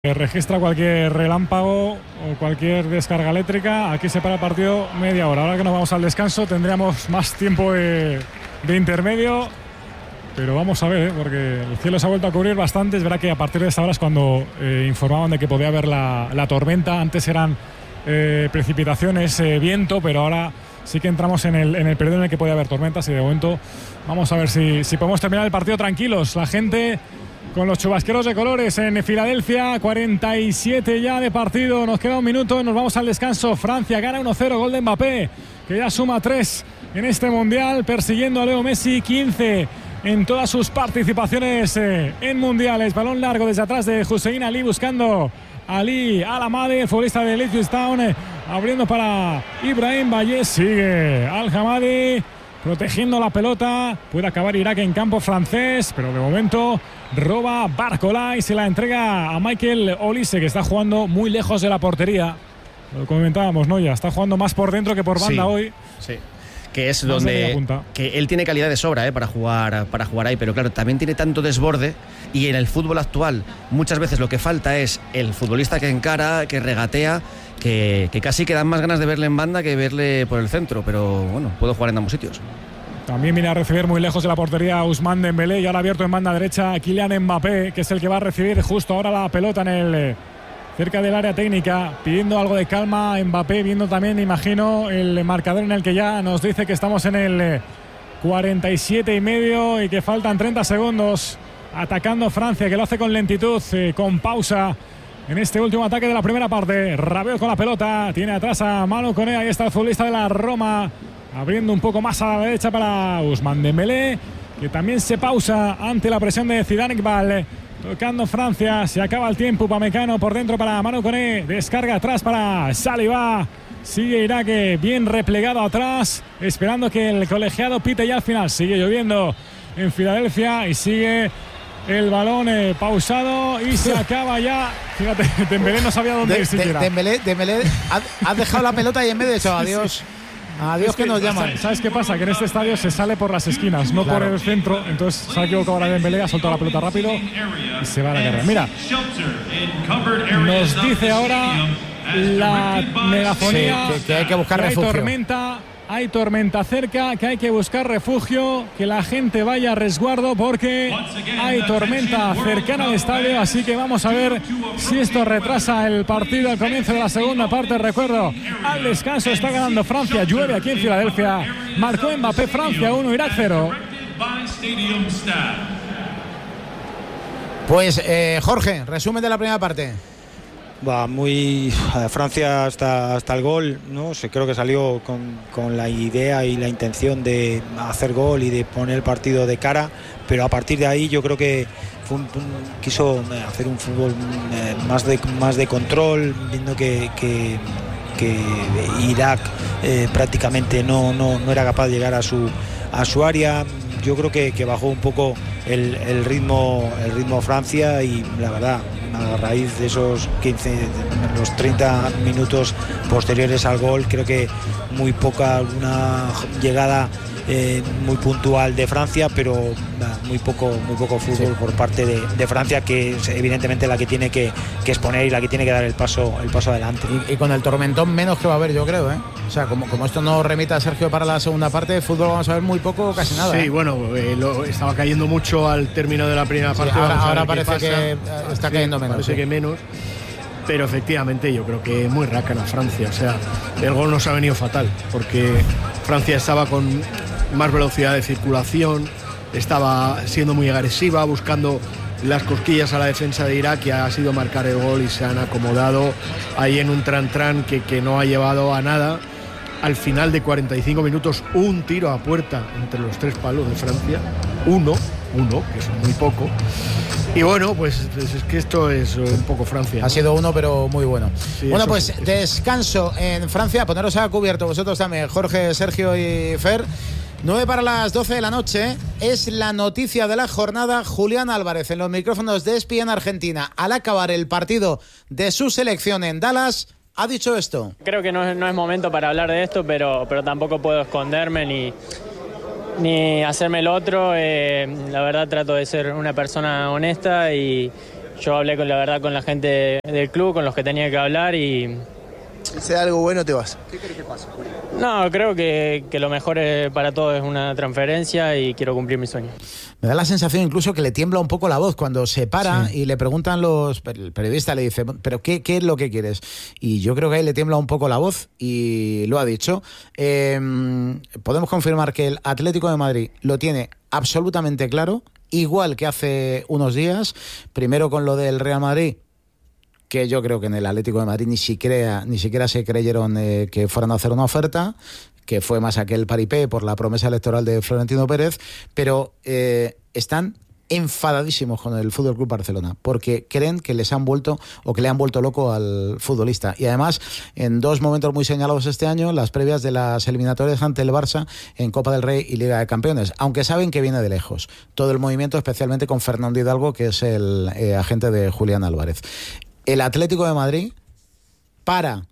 Registra cualquier relámpago o cualquier descarga eléctrica. Aquí se para el partido media hora. Ahora que nos vamos al descanso tendríamos más tiempo de intermedio, pero vamos a ver, porque el cielo se ha vuelto a cubrir bastante. Es verdad que a partir de esta hora es cuando informaban de que podía haber la tormenta. Antes eran precipitaciones, viento, pero ahora sí que entramos en el periodo en el que puede haber tormentas, y de momento vamos a ver si podemos terminar el partido tranquilos. La gente con los chubasqueros de colores en Filadelfia. 47 ya de partido, nos queda un minuto y nos vamos al descanso. Francia gana 1-0, gol de Mbappé, que ya suma 3 en este mundial, persiguiendo a Leo Messi. 15 en todas sus participaciones en mundiales. Balón largo desde atrás de Hussein Ali, buscando Ali Al-Hamadi, el futbolista de Ipswich Town, abriendo para Ibrahim Bayez. Sigue Al-Hamadi protegiendo la pelota. Puede acabar Irak en campo francés, pero de momento roba Barcola y se la entrega a Michael Olise, que está jugando muy lejos de la portería. Lo comentábamos, ¿no? Ya está jugando más por dentro que por banda hoy. Sí. Que es donde que él tiene calidad de sobra para jugar ahí, pero claro, también tiene tanto desborde, y en el fútbol actual muchas veces lo que falta es el futbolista que encara, que regatea, que casi que dan más ganas de verle en banda que verle por el centro, pero bueno, puedo jugar en ambos sitios. También viene a recibir muy lejos de la portería Ousmane Dembélé, y ahora abierto en banda derecha Kylian Mbappé, que es el que va a recibir justo ahora la pelota en cerca del área técnica, pidiendo algo de calma Mbappé, viendo también, imagino, el marcador en el que ya nos dice que estamos en el 47 y medio y que faltan 30 segundos. Atacando Francia, que lo hace con lentitud, con pausa en este último ataque de la primera parte. Rabiot con la pelota, tiene atrás a Manu Koné, ahí está el futbolista de la Roma, abriendo un poco más a la derecha para Ousmane Dembélé, que también se pausa ante la presión de Zidane Iqbal. Tocando Francia, se acaba el tiempo. Upamecano por dentro para Manu Koné, descarga atrás para Saliba. Sigue Irak bien replegado atrás, esperando que el colegiado pite ya al final. Sigue lloviendo en Filadelfia y sigue el balón pausado y se acaba ya. Fíjate, Dembélé no sabía dónde ir siquiera. Dembélé ha dejado la pelota y en vez de eso, adiós. Sí. Adiós, que nos llaman. ¿Sabes qué pasa? Que en este estadio se sale por las esquinas, no por el centro. Entonces se ha equivocado ahora Dembélé, ha soltado la pelota rápido y se va a la carrera. Mira, nos dice ahora la megafonía que hay que buscar refugio. Hay tormenta cerca, que hay que buscar refugio, que la gente vaya a resguardo porque hay tormenta cercana al estadio. Así que vamos a ver si esto retrasa el partido al comienzo de la segunda parte. Recuerdo, al descanso está ganando Francia. Llueve aquí en Filadelfia. Marcó Mbappé, Francia 1, Irak 0. Pues Jorge, resumen de la primera parte. Francia hasta el gol, ¿no? Creo que salió con la idea y la intención de hacer gol y de poner el partido de cara, pero a partir de ahí yo creo que quiso hacer un fútbol más de control, viendo que Irak prácticamente no era capaz de llegar a su área. Yo creo que bajó un poco el ritmo Francia, y la verdad, a raíz de esos 30 minutos posteriores al gol, creo que muy poca, alguna llegada muy puntual de Francia, pero muy poco fútbol por parte de Francia, que es evidentemente la que tiene que exponer y la que tiene que dar el paso adelante. Y con el tormentón menos que va a haber, yo creo, O sea, como esto no remita a Sergio para la segunda parte, de fútbol vamos a ver muy poco o casi nada. Sí, bueno, estaba cayendo mucho al término de la primera parte. Ahora parece que está cayendo menos. Parece que menos. Pero efectivamente yo creo que muy rácana Francia. O sea, el gol nos ha venido fatal, porque Francia estaba con más velocidad de circulación, estaba siendo muy agresiva, buscando las cosquillas a la defensa de Irak, y ha sido marcar el gol y se han acomodado ahí en un tran-tran que no ha llevado a nada. Al final de 45 minutos, un tiro a puerta entre los tres palos de Francia, uno, que es muy poco. Y bueno, pues es que esto es un poco Francia, ¿no? Ha sido uno, pero muy bueno. Sí, bueno, pues sí. Descanso en Francia. Poneros a cubierto vosotros también, Jorge, Sergio y Fer. 9 para las 12 de la noche. Es la noticia de la jornada. Julián Álvarez en los micrófonos de ESPN Argentina, al acabar el partido de su selección en Dallas, ha dicho esto. Creo que no es momento para hablar de esto, pero tampoco puedo esconderme ni hacerme el otro. La verdad, trato de ser una persona honesta y Yo hablé con la gente del club, con los que tenía que hablar y... Si se da algo bueno, te vas. ¿Qué crees que pasa? No, creo que lo mejor para todos es una transferencia y quiero cumplir mi sueño. Me da la sensación incluso que le tiembla un poco la voz cuando se para y le preguntan el periodista, le dice, ¿pero qué es lo que quieres? Y yo creo que ahí le tiembla un poco la voz y lo ha dicho. Podemos confirmar que el Atlético de Madrid lo tiene absolutamente claro, igual que hace unos días, primero con lo del Real Madrid, que yo creo que en el Atlético de Madrid ni siquiera se creyeron que fueran a hacer una oferta, que fue más aquel paripé por la promesa electoral de Florentino Pérez, pero están enfadadísimos con el FC Barcelona, porque creen que les han vuelto o que le han vuelto loco al futbolista. Y además, en dos momentos muy señalados este año, las previas de las eliminatorias ante el Barça en Copa del Rey y Liga de Campeones, aunque saben que viene de lejos. Todo el movimiento, especialmente con Fernando Hidalgo, que es el agente de Julián Álvarez. El Atlético de Madrid para...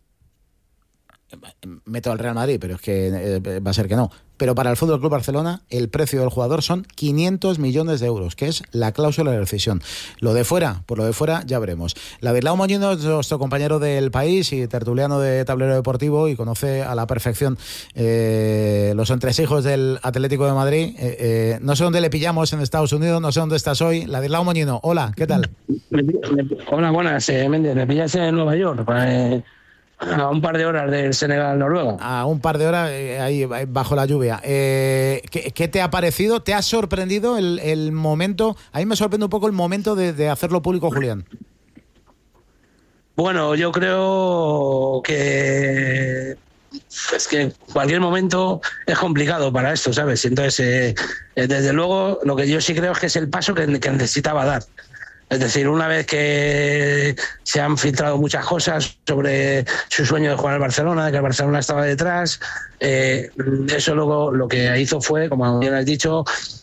Meto al Real Madrid, pero es que va a ser que no. Pero para el FC Barcelona el precio del jugador son 500 millones de euros, que es la cláusula de rescisión. Lo de fuera, por lo de fuera ya veremos. Ladislao Moñino es nuestro compañero del País y tertuliano de Tablero Deportivo y conoce a la perfección los entresijos del Atlético de Madrid. No sé dónde le pillamos en Estados Unidos, no sé dónde estás hoy. Ladislao Moñino, hola, ¿qué tal? Hola, buenas, Méndez. Me pillas en Nueva York. A un par de horas del Senegal-Noruega. A un par de horas ahí bajo la lluvia. ¿Qué te ha parecido? ¿Te ha sorprendido el momento? A mí me sorprende un poco el momento de hacerlo público, Julián. Bueno, yo creo que es que cualquier momento es complicado para esto, ¿sabes? Entonces, desde luego, lo que yo sí creo es que es el paso que necesitaba dar. Es decir, una vez que se han filtrado muchas cosas sobre su sueño de jugar al Barcelona, de que el Barcelona estaba detrás, eso luego lo que hizo fue, como bien has dicho,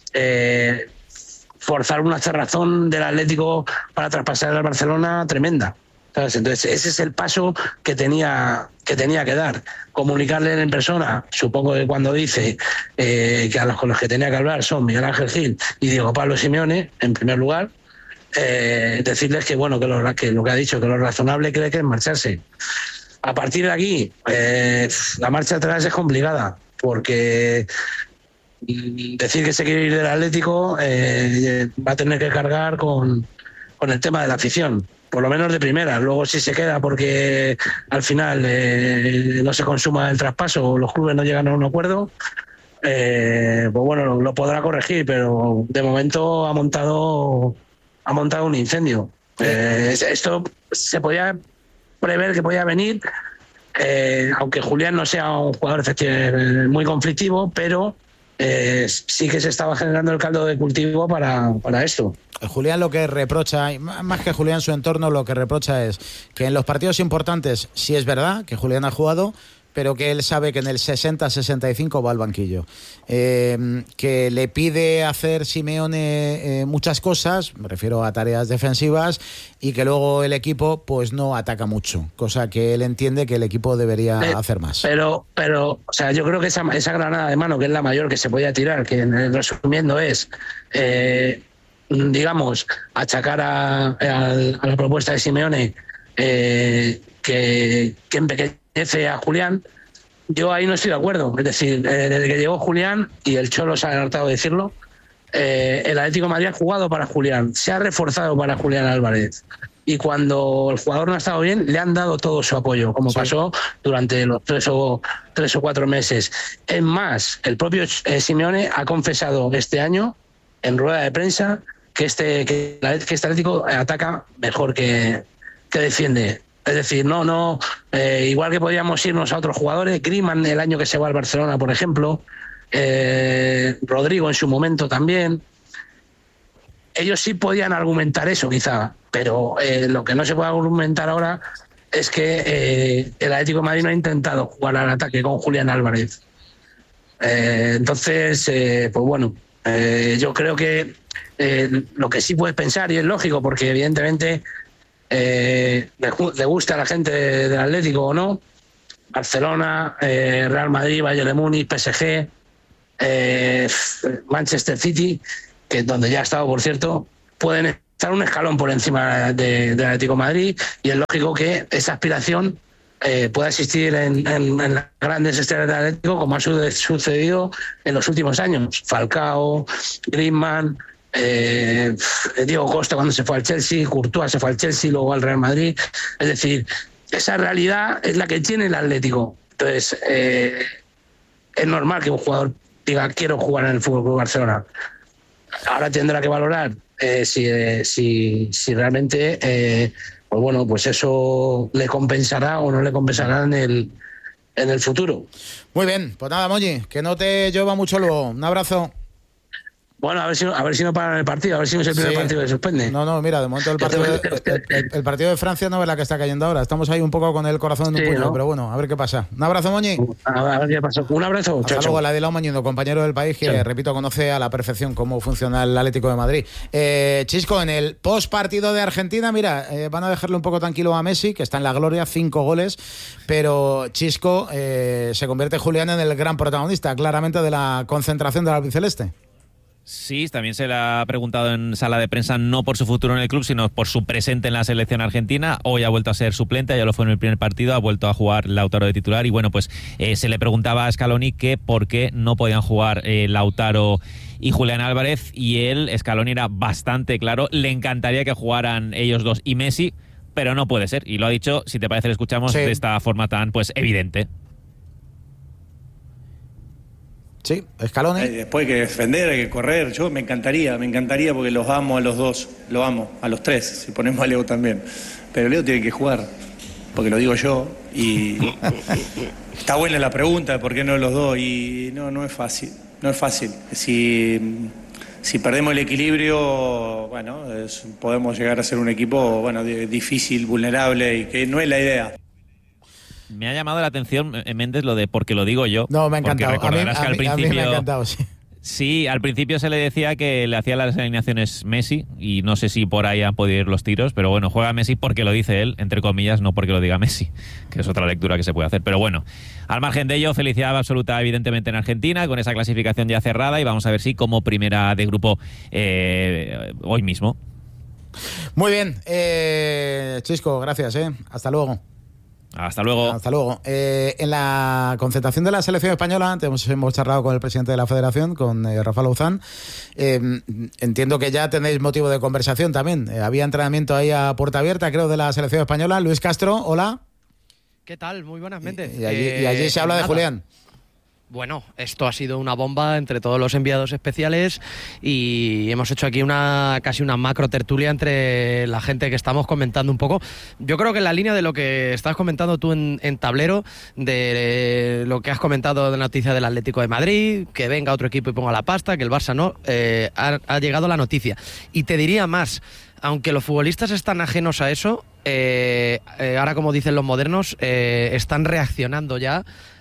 forzar una cerrazón del Atlético para traspasar al Barcelona tremenda, ¿sabes? Entonces ese es el paso que tenía que dar. Comunicarle en persona, supongo que cuando dice que con los que tenía que hablar son Miguel Ángel Gil y Diego Pablo Simeone, en primer lugar, decirles que bueno, que lo que ha dicho, que lo razonable cree que es marcharse. A partir de aquí, la marcha atrás es complicada, porque decir que se quiere ir del Atlético va a tener que cargar con el tema de la afición, por lo menos de primera. Luego si se queda porque al final no se consuma el traspaso o los clubes no llegan a un acuerdo, pues bueno, lo podrá corregir, pero de momento ha montado un incendio. Esto se podía prever que podía venir, aunque Julián no sea un jugador muy conflictivo, pero sí que se estaba generando el caldo de cultivo para esto. Julián lo que reprocha, más que Julián su entorno, lo que reprocha es que en los partidos importantes sí es verdad que Julián ha jugado, pero que él sabe que en el 60-65 va al banquillo. Que le pide hacer Simeone muchas cosas, me refiero a tareas defensivas, y que luego el equipo pues no ataca mucho, cosa que él entiende que el equipo debería hacer más. Pero, o sea, yo creo que esa granada de mano, que es la mayor que se podía tirar, que resumiendo es, digamos, achacar a la propuesta de Simeone, que empequeñece a Julián. Yo ahí no estoy de acuerdo. Es decir, desde que llegó Julián, y el Cholo se ha hartado de decirlo, el Atlético de Madrid ha jugado para Julián, se ha reforzado para Julián Álvarez, y cuando el jugador no ha estado bien, le han dado todo su apoyo, como pasó durante los 3 o 4 meses. Es más, el propio Simeone ha confesado este año en rueda de prensa que este Atlético ataca mejor que defiende. Es decir, igual que podíamos irnos a otros jugadores, Griezmann el año que se va al Barcelona, por ejemplo, Rodrigo en su momento también, ellos sí podían argumentar eso quizá, pero lo que no se puede argumentar ahora es que el Atlético de Madrid no ha intentado jugar al ataque con Julián Álvarez. Entonces, pues bueno, yo creo que lo que sí puedes pensar, y es lógico, porque evidentemente le gusta a la gente del Atlético o no, Barcelona, Real Madrid, Bayern de Múnich, PSG, Manchester City, que donde ya ha estado, por cierto, pueden estar un escalón por encima del Atlético de Madrid, y es lógico que esa aspiración pueda existir en las grandes estrellas del Atlético, como ha sucedido en los últimos años. Falcao, Griezmann, Diego Costa cuando se fue al Chelsea, Courtois se fue al Chelsea, luego al Real Madrid. Es decir, esa realidad es la que tiene el Atlético. Entonces, es normal que un jugador diga quiero jugar en el FC Barcelona. Ahora tendrá que valorar si realmente pues bueno, pues eso le compensará o no le compensará en el futuro. Muy bien, pues nada, Moji, que no te llueva mucho luego. Un abrazo. Bueno, a ver si no paran el partido, a ver si no es el primer partido que suspende. No, mira, de momento el partido de Francia no es la que está cayendo ahora. Estamos ahí un poco con el corazón en un puño, ¿no? Pero bueno, a ver qué pasa. Un abrazo, Moñi. A ver qué pasa. Un abrazo. Hasta luego, la de Lau Mañino, compañero del país, que repito, conoce a la perfección cómo funciona el Atlético de Madrid. Chisco, en el post partido de Argentina, mira, van a dejarle un poco tranquilo a Messi, que está en la gloria, 5 goles, pero Chisco, se convierte Julián en el gran protagonista, claramente, de la concentración del albiceleste. Sí, también se le ha preguntado en sala de prensa, no por su futuro en el club, sino por su presente en la selección argentina. Hoy ha vuelto a ser suplente, ya lo fue en el primer partido, ha vuelto a jugar Lautaro de titular. Y bueno, pues se le preguntaba a Scaloni que por qué no podían jugar Lautaro y Julián Álvarez, y él, Scaloni, era bastante claro, le encantaría que jugaran ellos dos y Messi, pero no puede ser. Y lo ha dicho, si te parece, lo escuchamos de esta forma tan pues evidente. Sí, Scaloni. Después hay que defender, hay que correr. Yo me encantaría porque los amo a los dos, lo amo, a los tres, si ponemos a Leo también. Pero Leo tiene que jugar, porque lo digo yo, y está buena la pregunta, ¿por qué no los dos? Y no es fácil, Si perdemos el equilibrio, bueno, podemos llegar a ser un equipo, bueno, difícil, vulnerable, y que no es la idea. Me ha llamado la atención, Méndez, lo de porque lo digo yo. No, me ha encantado. Recordarás que al principio, a mí me ha encantado, sí. Sí, al principio se le decía que le hacía las alineaciones Messi, y no sé si por ahí han podido ir los tiros, pero bueno, juega Messi porque lo dice él, entre comillas, no porque lo diga Messi, que es otra lectura que se puede hacer. Pero bueno, al margen de ello, felicidad absoluta evidentemente en Argentina, con esa clasificación ya cerrada, y vamos a ver si como primera de grupo hoy mismo. Muy bien, Chisco, gracias, hasta luego. Hasta luego. Hasta luego. En la concentración de la selección española, antes hemos charlado con el presidente de la federación, con Rafa Lauzán. Entiendo que ya tenéis motivo de conversación también. Había entrenamiento ahí a puerta abierta, creo, de la selección española. Luis Castro, hola. ¿Qué tal? Muy buenas, Méndez. Y allí se habla de Julián. Bueno, esto ha sido una bomba entre todos los enviados especiales, y hemos hecho aquí casi una macro tertulia entre la gente que estamos comentando un poco. Yo creo que en la línea de lo que estás comentando tú en tablero, de lo que has comentado de la noticia del Atlético de Madrid, que venga otro equipo y ponga la pasta, que el Barça no, ha llegado la noticia. Y te diría más, aunque los futbolistas están ajenos a eso, ahora, como dicen los modernos, están reaccionando ya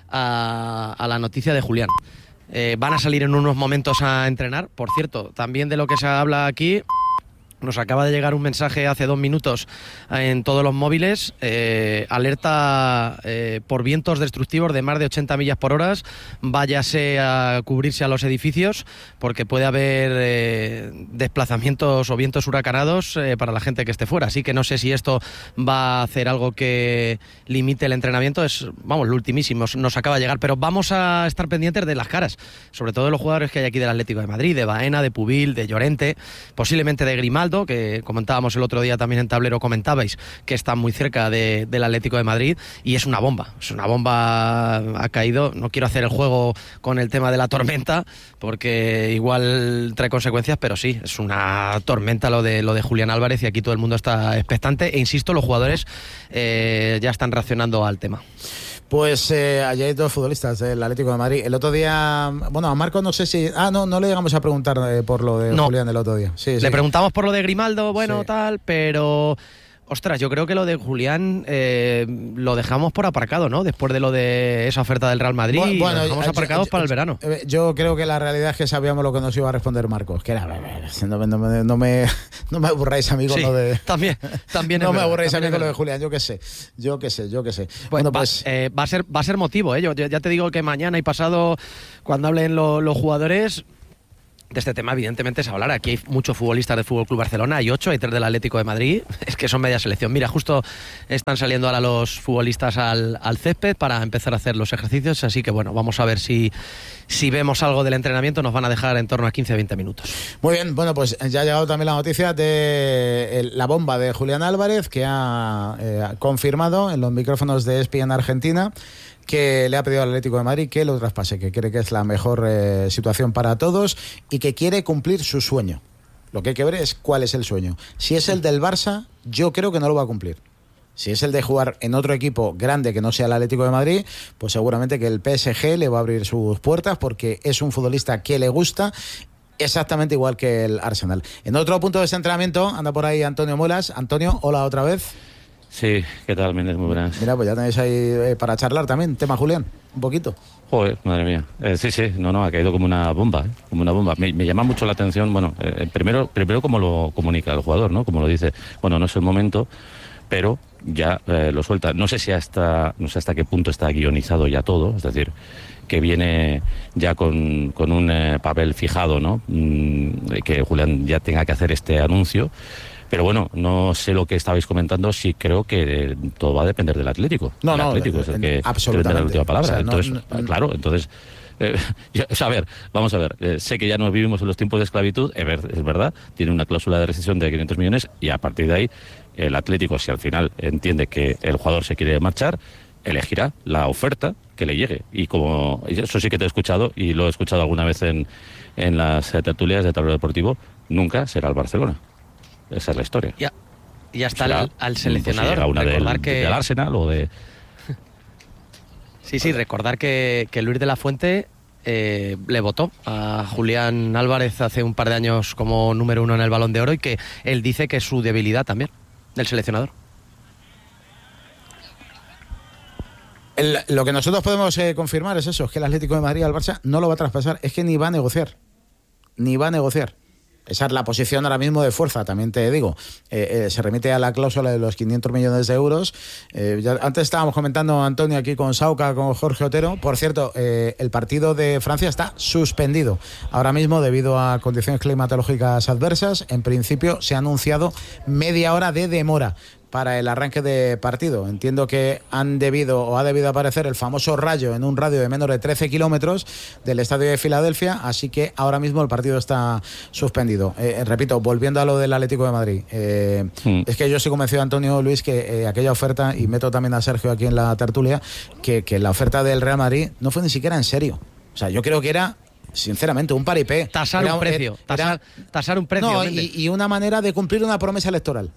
a la noticia de Julián. Van a salir en unos momentos a entrenar. Por cierto, también de lo que se habla aquí, nos acaba de llegar un mensaje hace 2 minutos en todos los móviles, alerta por vientos destructivos de más de 80 millas por hora, váyase a cubrirse a los edificios, porque puede haber desplazamientos o vientos huracanados para la gente que esté fuera. Así que no sé si esto va a hacer algo que limite el entrenamiento. Es, vamos, lo ultimísimo, nos acaba de llegar, pero vamos a estar pendientes de las caras, sobre todo de los jugadores que hay aquí del Atlético de Madrid, de Baena, de Pubil, de Llorente, posiblemente de Grimaldo, que comentábamos el otro día también en tablero, comentabais que está muy cerca del Atlético de Madrid, y es una bomba, ha caído. No quiero hacer el juego con el tema de la tormenta, porque igual trae consecuencias, pero sí, es una tormenta lo de Julián Álvarez, y aquí todo el mundo está expectante, e insisto, los jugadores ya están reaccionando al tema. Pues allí hay 2 futbolistas del Atlético de Madrid. El otro día, bueno, a Marco no sé si... no le llegamos a preguntar por lo de Julián el otro día. Sí, le preguntamos por lo de Grimaldo, bueno, sí, tal, pero... Ostras, yo creo que lo de Julián lo dejamos por aparcado, ¿no? Después de lo de esa oferta del Real Madrid, lo dejamos aparcados para el verano. Yo creo que la realidad es que sabíamos lo que nos iba a responder Marcos. Que era, no me aburráis, amigo, sí, lo de... También no me aburráis, amigo, lo de Julián. Yo qué sé. Bueno, pues va a ser motivo, ¿eh? Yo ya te digo que mañana y pasado, cuando hablen los jugadores, de este tema, evidentemente, es hablar. Aquí hay muchos futbolistas del Fútbol Club Barcelona, hay 8, hay 3 del Atlético de Madrid, es que son media selección. Mira, justo están saliendo ahora los futbolistas al césped para empezar a hacer los ejercicios, así que bueno, vamos a ver si vemos algo del entrenamiento. Nos van a dejar en torno a 15-20 minutos. Muy bien, bueno, pues ya ha llegado también la noticia de la bomba de Julián Álvarez, que ha confirmado en los micrófonos de ESPN Argentina que le ha pedido al Atlético de Madrid que lo traspase, que cree que es la mejor situación para todos y que quiere cumplir su sueño. Lo que hay que ver es cuál es el sueño. Si es el del Barça, yo creo que no lo va a cumplir. Si es el de jugar en otro equipo grande que no sea el Atlético de Madrid, pues seguramente que el PSG le va a abrir sus puertas porque es un futbolista que le gusta exactamente igual que el Arsenal. En otro punto de ese entrenamiento anda por ahí Antonio Muelas. Antonio, hola otra vez. Sí, ¿qué tal, Méndez? Muy buenas. Mira, pues ya tenéis ahí para charlar también, tema Julián, un poquito. Joder, madre mía. Sí, no, ha caído como una bomba, como una bomba. Me llama mucho la atención, bueno, primero cómo lo comunica el jugador, ¿no? Como lo dice, bueno, no es el momento, pero ya lo suelta. No sé hasta qué punto está guionizado ya todo, es decir, que viene ya con un papel fijado, ¿no? Que Julián ya tenga que hacer este anuncio. Pero bueno, no sé lo que estabais comentando, sí creo que todo va a depender del Atlético. El Atlético es el que tendrá la última palabra. O sea, entonces, claro, entonces... a ver, vamos a ver, sé que ya no vivimos en los tiempos de esclavitud, es verdad, tiene una cláusula de rescisión de 500 millones y a partir de ahí el Atlético, si al final entiende que el jugador se quiere marchar, elegirá la oferta que le llegue. Y como eso sí que te he escuchado y lo he escuchado alguna vez en las tertulias de Tablero Deportivo, nunca será el Barcelona. Esa es la historia. Ya está al seleccionador. Pues una recordar del Arsenal o de... Sí, recordar que Luis de la Fuente le votó a Julián Álvarez hace un par de años como número 1 en el Balón de Oro y que él dice que es su debilidad también, del seleccionador. Lo que nosotros podemos confirmar es eso, es que el Atlético de Madrid al Barça no lo va a traspasar, es que ni va a negociar. Esa es la posición ahora mismo de fuerza, también te digo. Se remite a la cláusula de los 500 millones de euros. Antes estábamos comentando, Antonio, aquí con Sauca, con Jorge Otero. Por cierto, el partido de Francia está suspendido ahora mismo debido a condiciones climatológicas adversas. En principio se ha anunciado media hora de demora para el arranque de partido. Entiendo que ha debido aparecer el famoso rayo en un radio de menos de 13 kilómetros del estadio de Filadelfia, así que ahora mismo el partido está suspendido. Repito, volviendo a lo del Atlético de Madrid, es que yo estoy convencido, Antonio, Luis, que aquella oferta, y meto también a Sergio aquí en la tertulia, que la oferta del Real Madrid no fue ni siquiera en serio. O sea, yo creo que era, sinceramente, un paripé. Tasar un precio. No, y una manera de cumplir una promesa electoral.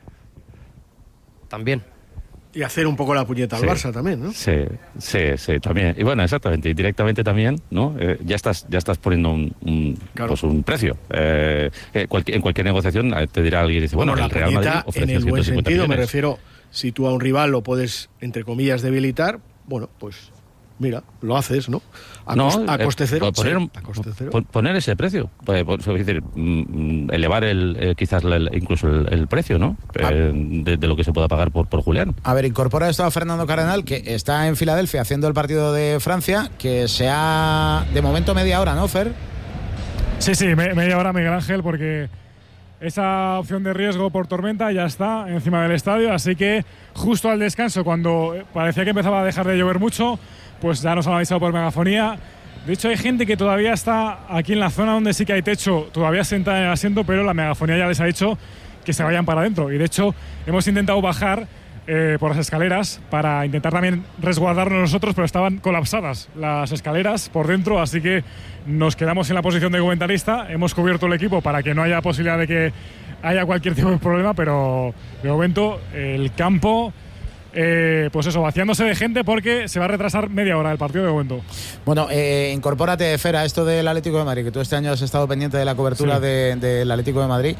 También. Y hacer un poco la puñeta al Barça también, ¿no? Sí, también. Y bueno, exactamente, indirectamente también, ¿no? Ya estás poniendo un precio. En cualquier negociación te dirá alguien, dice, bueno, el Real Madrid ofrece en el buen sentido, millones. Me refiero, si tú a un rival lo puedes, entre comillas, debilitar, bueno, pues mira, lo haces, ¿no? A coste cero. Poner ese precio. Es decir, elevar quizás incluso el precio, ¿no? De lo que se pueda pagar por Julián. A ver, incorpora esto a Fernando Cardenal, que está en Filadelfia haciendo el partido de Francia, que sea de momento media hora, ¿no, Fer? Sí, media hora, Miguel Ángel, porque esa opción de riesgo por tormenta ya está encima del estadio, así que justo al descanso, cuando parecía que empezaba a dejar de llover mucho, pues ya nos han avisado por megafonía. De hecho, hay gente que todavía está aquí en la zona donde sí que hay techo, todavía sentada en el asiento, pero la megafonía ya les ha dicho que se vayan para adentro. Y de hecho, hemos intentado bajar por las escaleras para intentar también resguardarnos nosotros, pero estaban colapsadas las escaleras por dentro, así que nos quedamos en la posición de comentarista. Hemos cubierto el equipo para que no haya posibilidad de que haya cualquier tipo de problema, pero de momento el campo... pues eso, vaciándose de gente porque se va a retrasar media hora el partido de momento. Bueno, incorpórate, Fer, a esto del Atlético de Madrid, que tú este año has estado pendiente de la cobertura del Atlético de Madrid.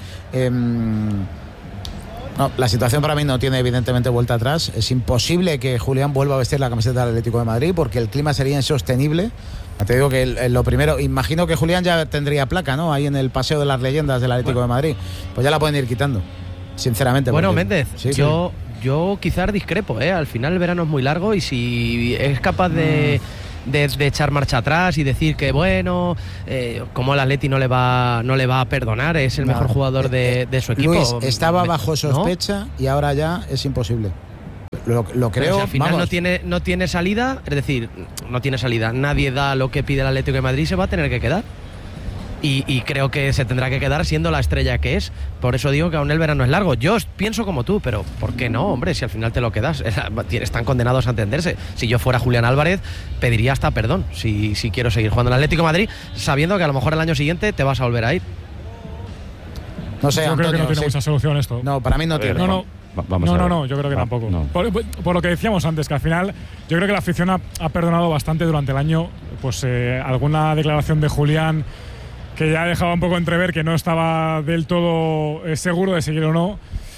No, la situación para mí no tiene evidentemente vuelta atrás. Es imposible que Julián vuelva a vestir la camiseta del Atlético de Madrid porque el clima sería insostenible. Te digo que lo primero, imagino que Julián ya tendría placa, ¿no? Ahí en el Paseo de las Leyendas del Atlético de Madrid. Pues ya la pueden ir quitando, sinceramente. Bueno, Méndez, yo quizás discrepo, Al final el verano es muy largo y si es capaz de de echar marcha atrás y decir que bueno, como el Atleti no le va a perdonar, es el mejor jugador de su equipo. Luis, estaba bajo sospecha, ¿no? Y ahora ya es imposible. Lo creo. Si al final no tiene salida, es decir, no tiene salida. Nadie da lo que pide el Atlético de Madrid, se va a tener que quedar. Y creo que se tendrá que quedar siendo la estrella que es. Por eso digo que aún el verano es largo. Yo pienso como tú, pero ¿por qué no, hombre? Si al final te lo quedas. Están condenados a entenderse. Si yo fuera Julián Álvarez, pediría hasta perdón si quiero seguir jugando en el Atlético de Madrid, sabiendo que a lo mejor el año siguiente te vas a volver a ir. No sé, yo Antonio, creo que no tiene mucha solución esto. No, para mí no tiene. No, yo creo que tampoco. No. Por lo que decíamos antes, que al final yo creo que la afición ha perdonado bastante durante el año, pues alguna declaración de Julián que ya dejaba un poco entrever que no estaba del todo seguro de seguir o no.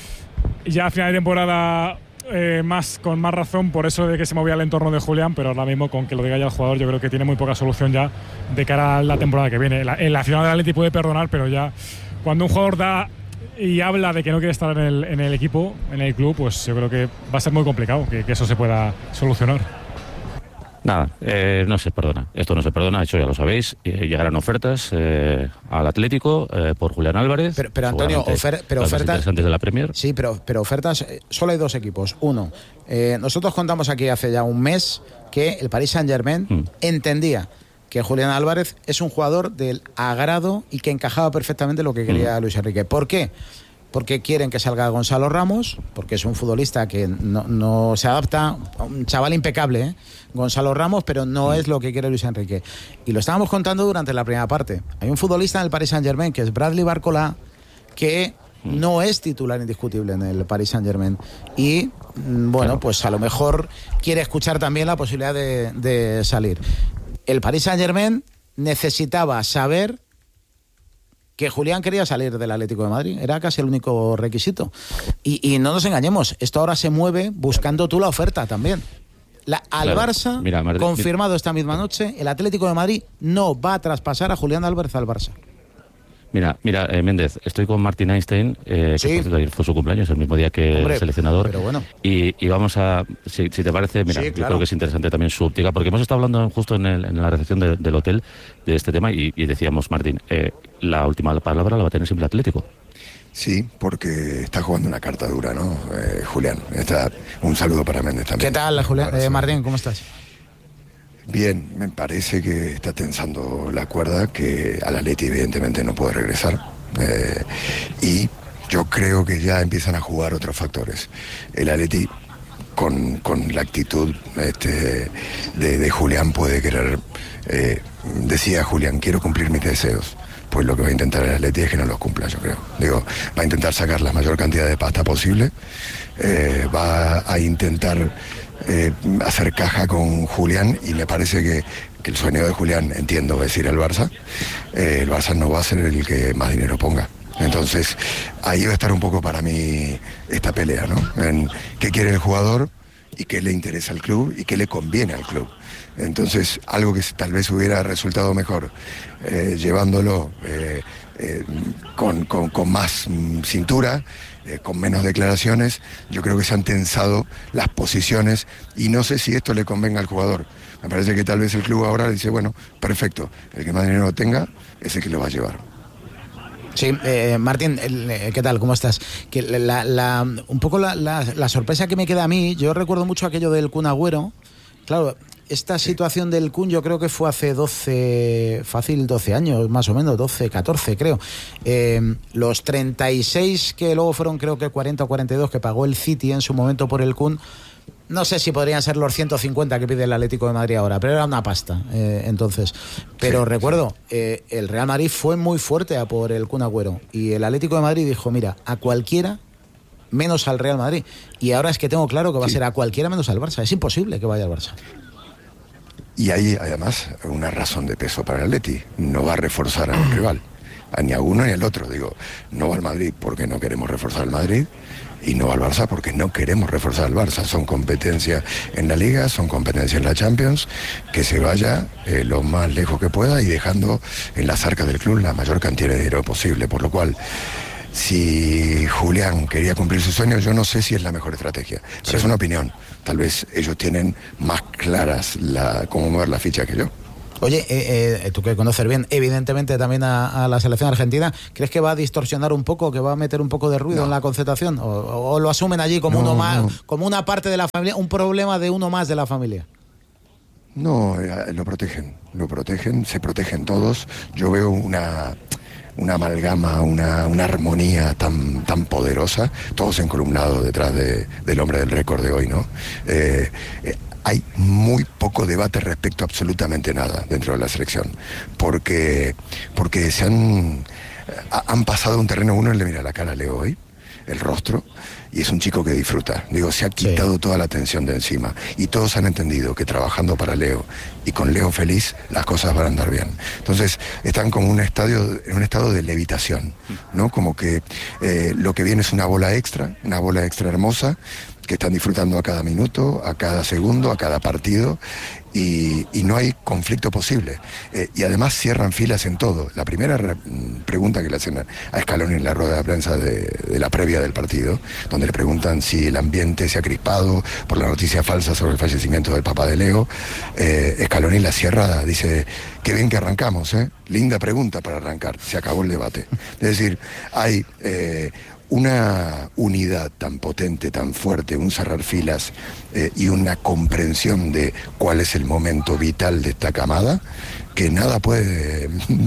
Ya a final de temporada con más razón por eso de que se movía el entorno de Julián, pero ahora mismo con que lo diga ya el jugador yo creo que tiene muy poca solución ya de cara a la temporada que viene. El aficionado del Atleti puede perdonar, pero ya cuando un jugador da y habla de que no quiere estar en el equipo, en el club, pues yo creo que va a ser muy complicado que eso se pueda solucionar. Nada, no se perdona. Esto no se perdona, eso ya lo sabéis. Llegarán ofertas al Atlético por Julián Álvarez. Pero Antonio, ofertas interesantes de la Premier. Sí, pero ofertas, solo hay dos equipos. Uno, nosotros contamos aquí hace ya un mes que el Paris Saint-Germain entendía que Julián Álvarez es un jugador del agrado y que encajaba perfectamente lo que quería Luis Enrique. ¿Por qué? Porque quieren que salga Gonzalo Ramos, porque es un futbolista que no se adapta, un chaval impecable, Gonzalo Ramos, pero no es lo que quiere Luis Enrique. Y lo estábamos contando durante la primera parte. Hay un futbolista en el Paris Saint-Germain, que es Bradley Barcola, que no es titular indiscutible en el Paris Saint-Germain. Y, bueno, pues a lo mejor quiere escuchar también la posibilidad de salir. El Paris Saint-Germain necesitaba saber que Julián quería salir del Atlético de Madrid. Era casi el único requisito. Y no nos engañemos, esto ahora se mueve buscando tú la oferta también. Al Barça, mira, confirmado esta misma noche, el Atlético de Madrid no va a traspasar a Julián Álvarez al Barça. Mira, Méndez, estoy con Martin Einstein, que ayer fue su cumpleaños, el mismo día que el seleccionador. Pero bueno. Y vamos a, si te parece, mira, yo creo que es interesante también su óptica, porque hemos estado hablando justo en la recepción del hotel de este tema y decíamos, Martín, la última palabra la va a tener siempre el Atlético. Sí, porque está jugando una carta dura, ¿no? Julián, un saludo para Méndez también. ¿Qué tal, Julián? Martín, ¿cómo estás? Bien, me parece que está tensando la cuerda, que al Atleti evidentemente no puede regresar. Y yo creo que ya empiezan a jugar otros factores. El Atleti, con la actitud de Julián, puede querer... decía Julián, quiero cumplir mis deseos. Pues lo que va a intentar el Atleti es que no los cumpla, yo creo. Digo, va a intentar sacar la mayor cantidad de pasta posible. Va a intentar... hacer caja con Julián, y me parece que el sueño de Julián, entiendo, va a decir el Barça. El Barça no va a ser el que más dinero ponga. Entonces ahí va a estar un poco para mí esta pelea, ¿no? En qué quiere el jugador y qué le interesa al club y qué le conviene al club. Entonces algo que tal vez hubiera resultado mejor llevándolo con más cintura, con menos declaraciones. Yo creo que se han tensado las posiciones y no sé si esto le convenga al jugador. Me parece que tal vez el club ahora dice, bueno, perfecto, el que más dinero tenga es el que lo va a llevar. Sí, Martín, ¿qué tal? ¿Cómo estás? Que un poco la sorpresa que me queda a mí, yo recuerdo mucho aquello del Kun Agüero. Claro, esta situación del Kun yo creo que fue hace 12 años, más o menos, 12, 14 creo. Los 36 que luego fueron, creo que 40 o 42 que pagó el City en su momento por el Kun, no sé si podrían ser los 150 que pide el Atlético de Madrid ahora, pero era una pasta entonces. Pero recuerdo, el Real Madrid fue muy fuerte a por el Kun Agüero y el Atlético de Madrid dijo, mira, a cualquiera menos al Real Madrid. Y ahora es que tengo claro que va a ser a cualquiera menos al Barça. Es imposible que vaya al Barça. Y hay además una razón de peso para el Atleti. No va a reforzar al rival, ni a uno ni al otro. Digo, no va al Madrid porque no queremos reforzar al Madrid, y no va al Barça porque no queremos reforzar al Barça. Son competencias en la Liga, son competencias en la Champions, que se vaya lo más lejos que pueda y dejando en las arcas del club la mayor cantidad de dinero posible. Por lo cual, si Julián quería cumplir sus sueños, yo no sé si es la mejor estrategia, pero es una opinión. Tal vez ellos tienen más claras cómo mover la ficha que yo. Oye, tú que conoces bien, evidentemente también a la selección argentina, ¿crees que va a distorsionar un poco, que va a meter un poco de ruido en la concentración? ¿O lo asumen allí como uno más, como una parte de la familia, un problema de uno más de la familia? No, lo protegen, se protegen todos. Yo veo una amalgama, una armonía tan poderosa, todos encolumnados detrás del hombre del récord de hoy, ¿no? Hay muy poco debate respecto a absolutamente nada dentro de la selección, porque se han pasado un terreno. Uno le mira la cara a Leo hoy, el rostro, y es un chico que disfruta. Digo, se ha quitado toda la tensión de encima, y todos han entendido que trabajando para Leo y con Leo feliz, las cosas van a andar bien. Entonces están como en un estado de levitación, ¿no? Como que lo que viene es una bola extra hermosa, que están disfrutando a cada minuto, a cada segundo, a cada partido, y no hay conflicto posible. Y además cierran filas en todo. La primera pregunta que le hacen a Scaloni en la rueda de prensa de la previa del partido, donde le preguntan si el ambiente se ha crispado por la noticia falsa sobre el fallecimiento del papá de Leo, Scaloni la cierra, dice: qué bien que arrancamos, linda pregunta para arrancar, se acabó el debate. Es decir, hay una unidad tan potente, tan fuerte, un cerrar filas y una comprensión de cuál es el momento vital de esta camada, que nada puede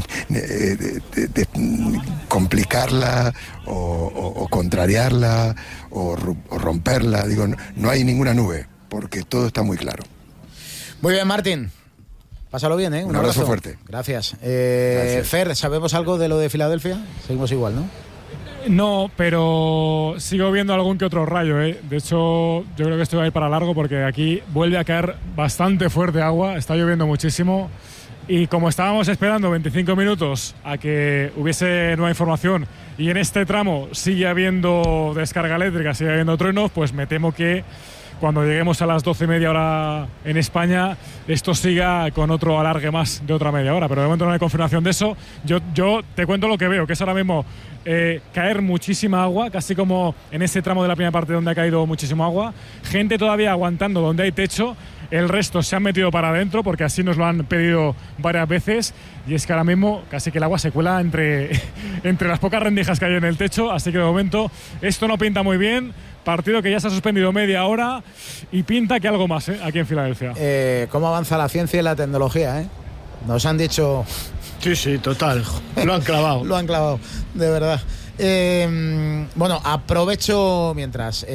complicarla o contrariarla o romperla. Digo, no hay ninguna nube, porque todo está muy claro. Muy bien, Martín. Pásalo bien, ¿eh? Un abrazo fuerte. Gracias. Gracias. Fer, ¿sabemos algo de lo de Filadelfia? Seguimos igual, ¿no? No, pero sigo viendo algún que otro rayo, ¿eh? De hecho, yo creo que esto va a ir para largo, porque aquí vuelve a caer bastante fuerte agua, está lloviendo muchísimo, y como estábamos esperando 25 minutos a que hubiese nueva información, y en este tramo sigue habiendo descarga eléctrica, sigue habiendo truenos, pues me temo que cuando lleguemos a las 12:30 hora en España, esto siga con otro alargue más de otra media hora, pero de momento no hay confirmación de eso. Yo te cuento lo que veo, que es ahora mismo caer muchísima agua, casi como en ese tramo de la primera parte donde ha caído muchísimo agua, gente todavía aguantando donde hay techo, el resto se han metido para adentro, porque así nos lo han pedido varias veces, y es que ahora mismo casi que el agua se cuela entre las pocas rendijas que hay en el techo, así que de momento esto no pinta muy bien. Partido que ya se ha suspendido media hora y pinta que algo más, aquí en Filadelfia. ¿Cómo avanza la ciencia y la tecnología, Nos han dicho... Sí, total. Lo han clavado. Lo han clavado, de verdad. Bueno, aprovecho mientras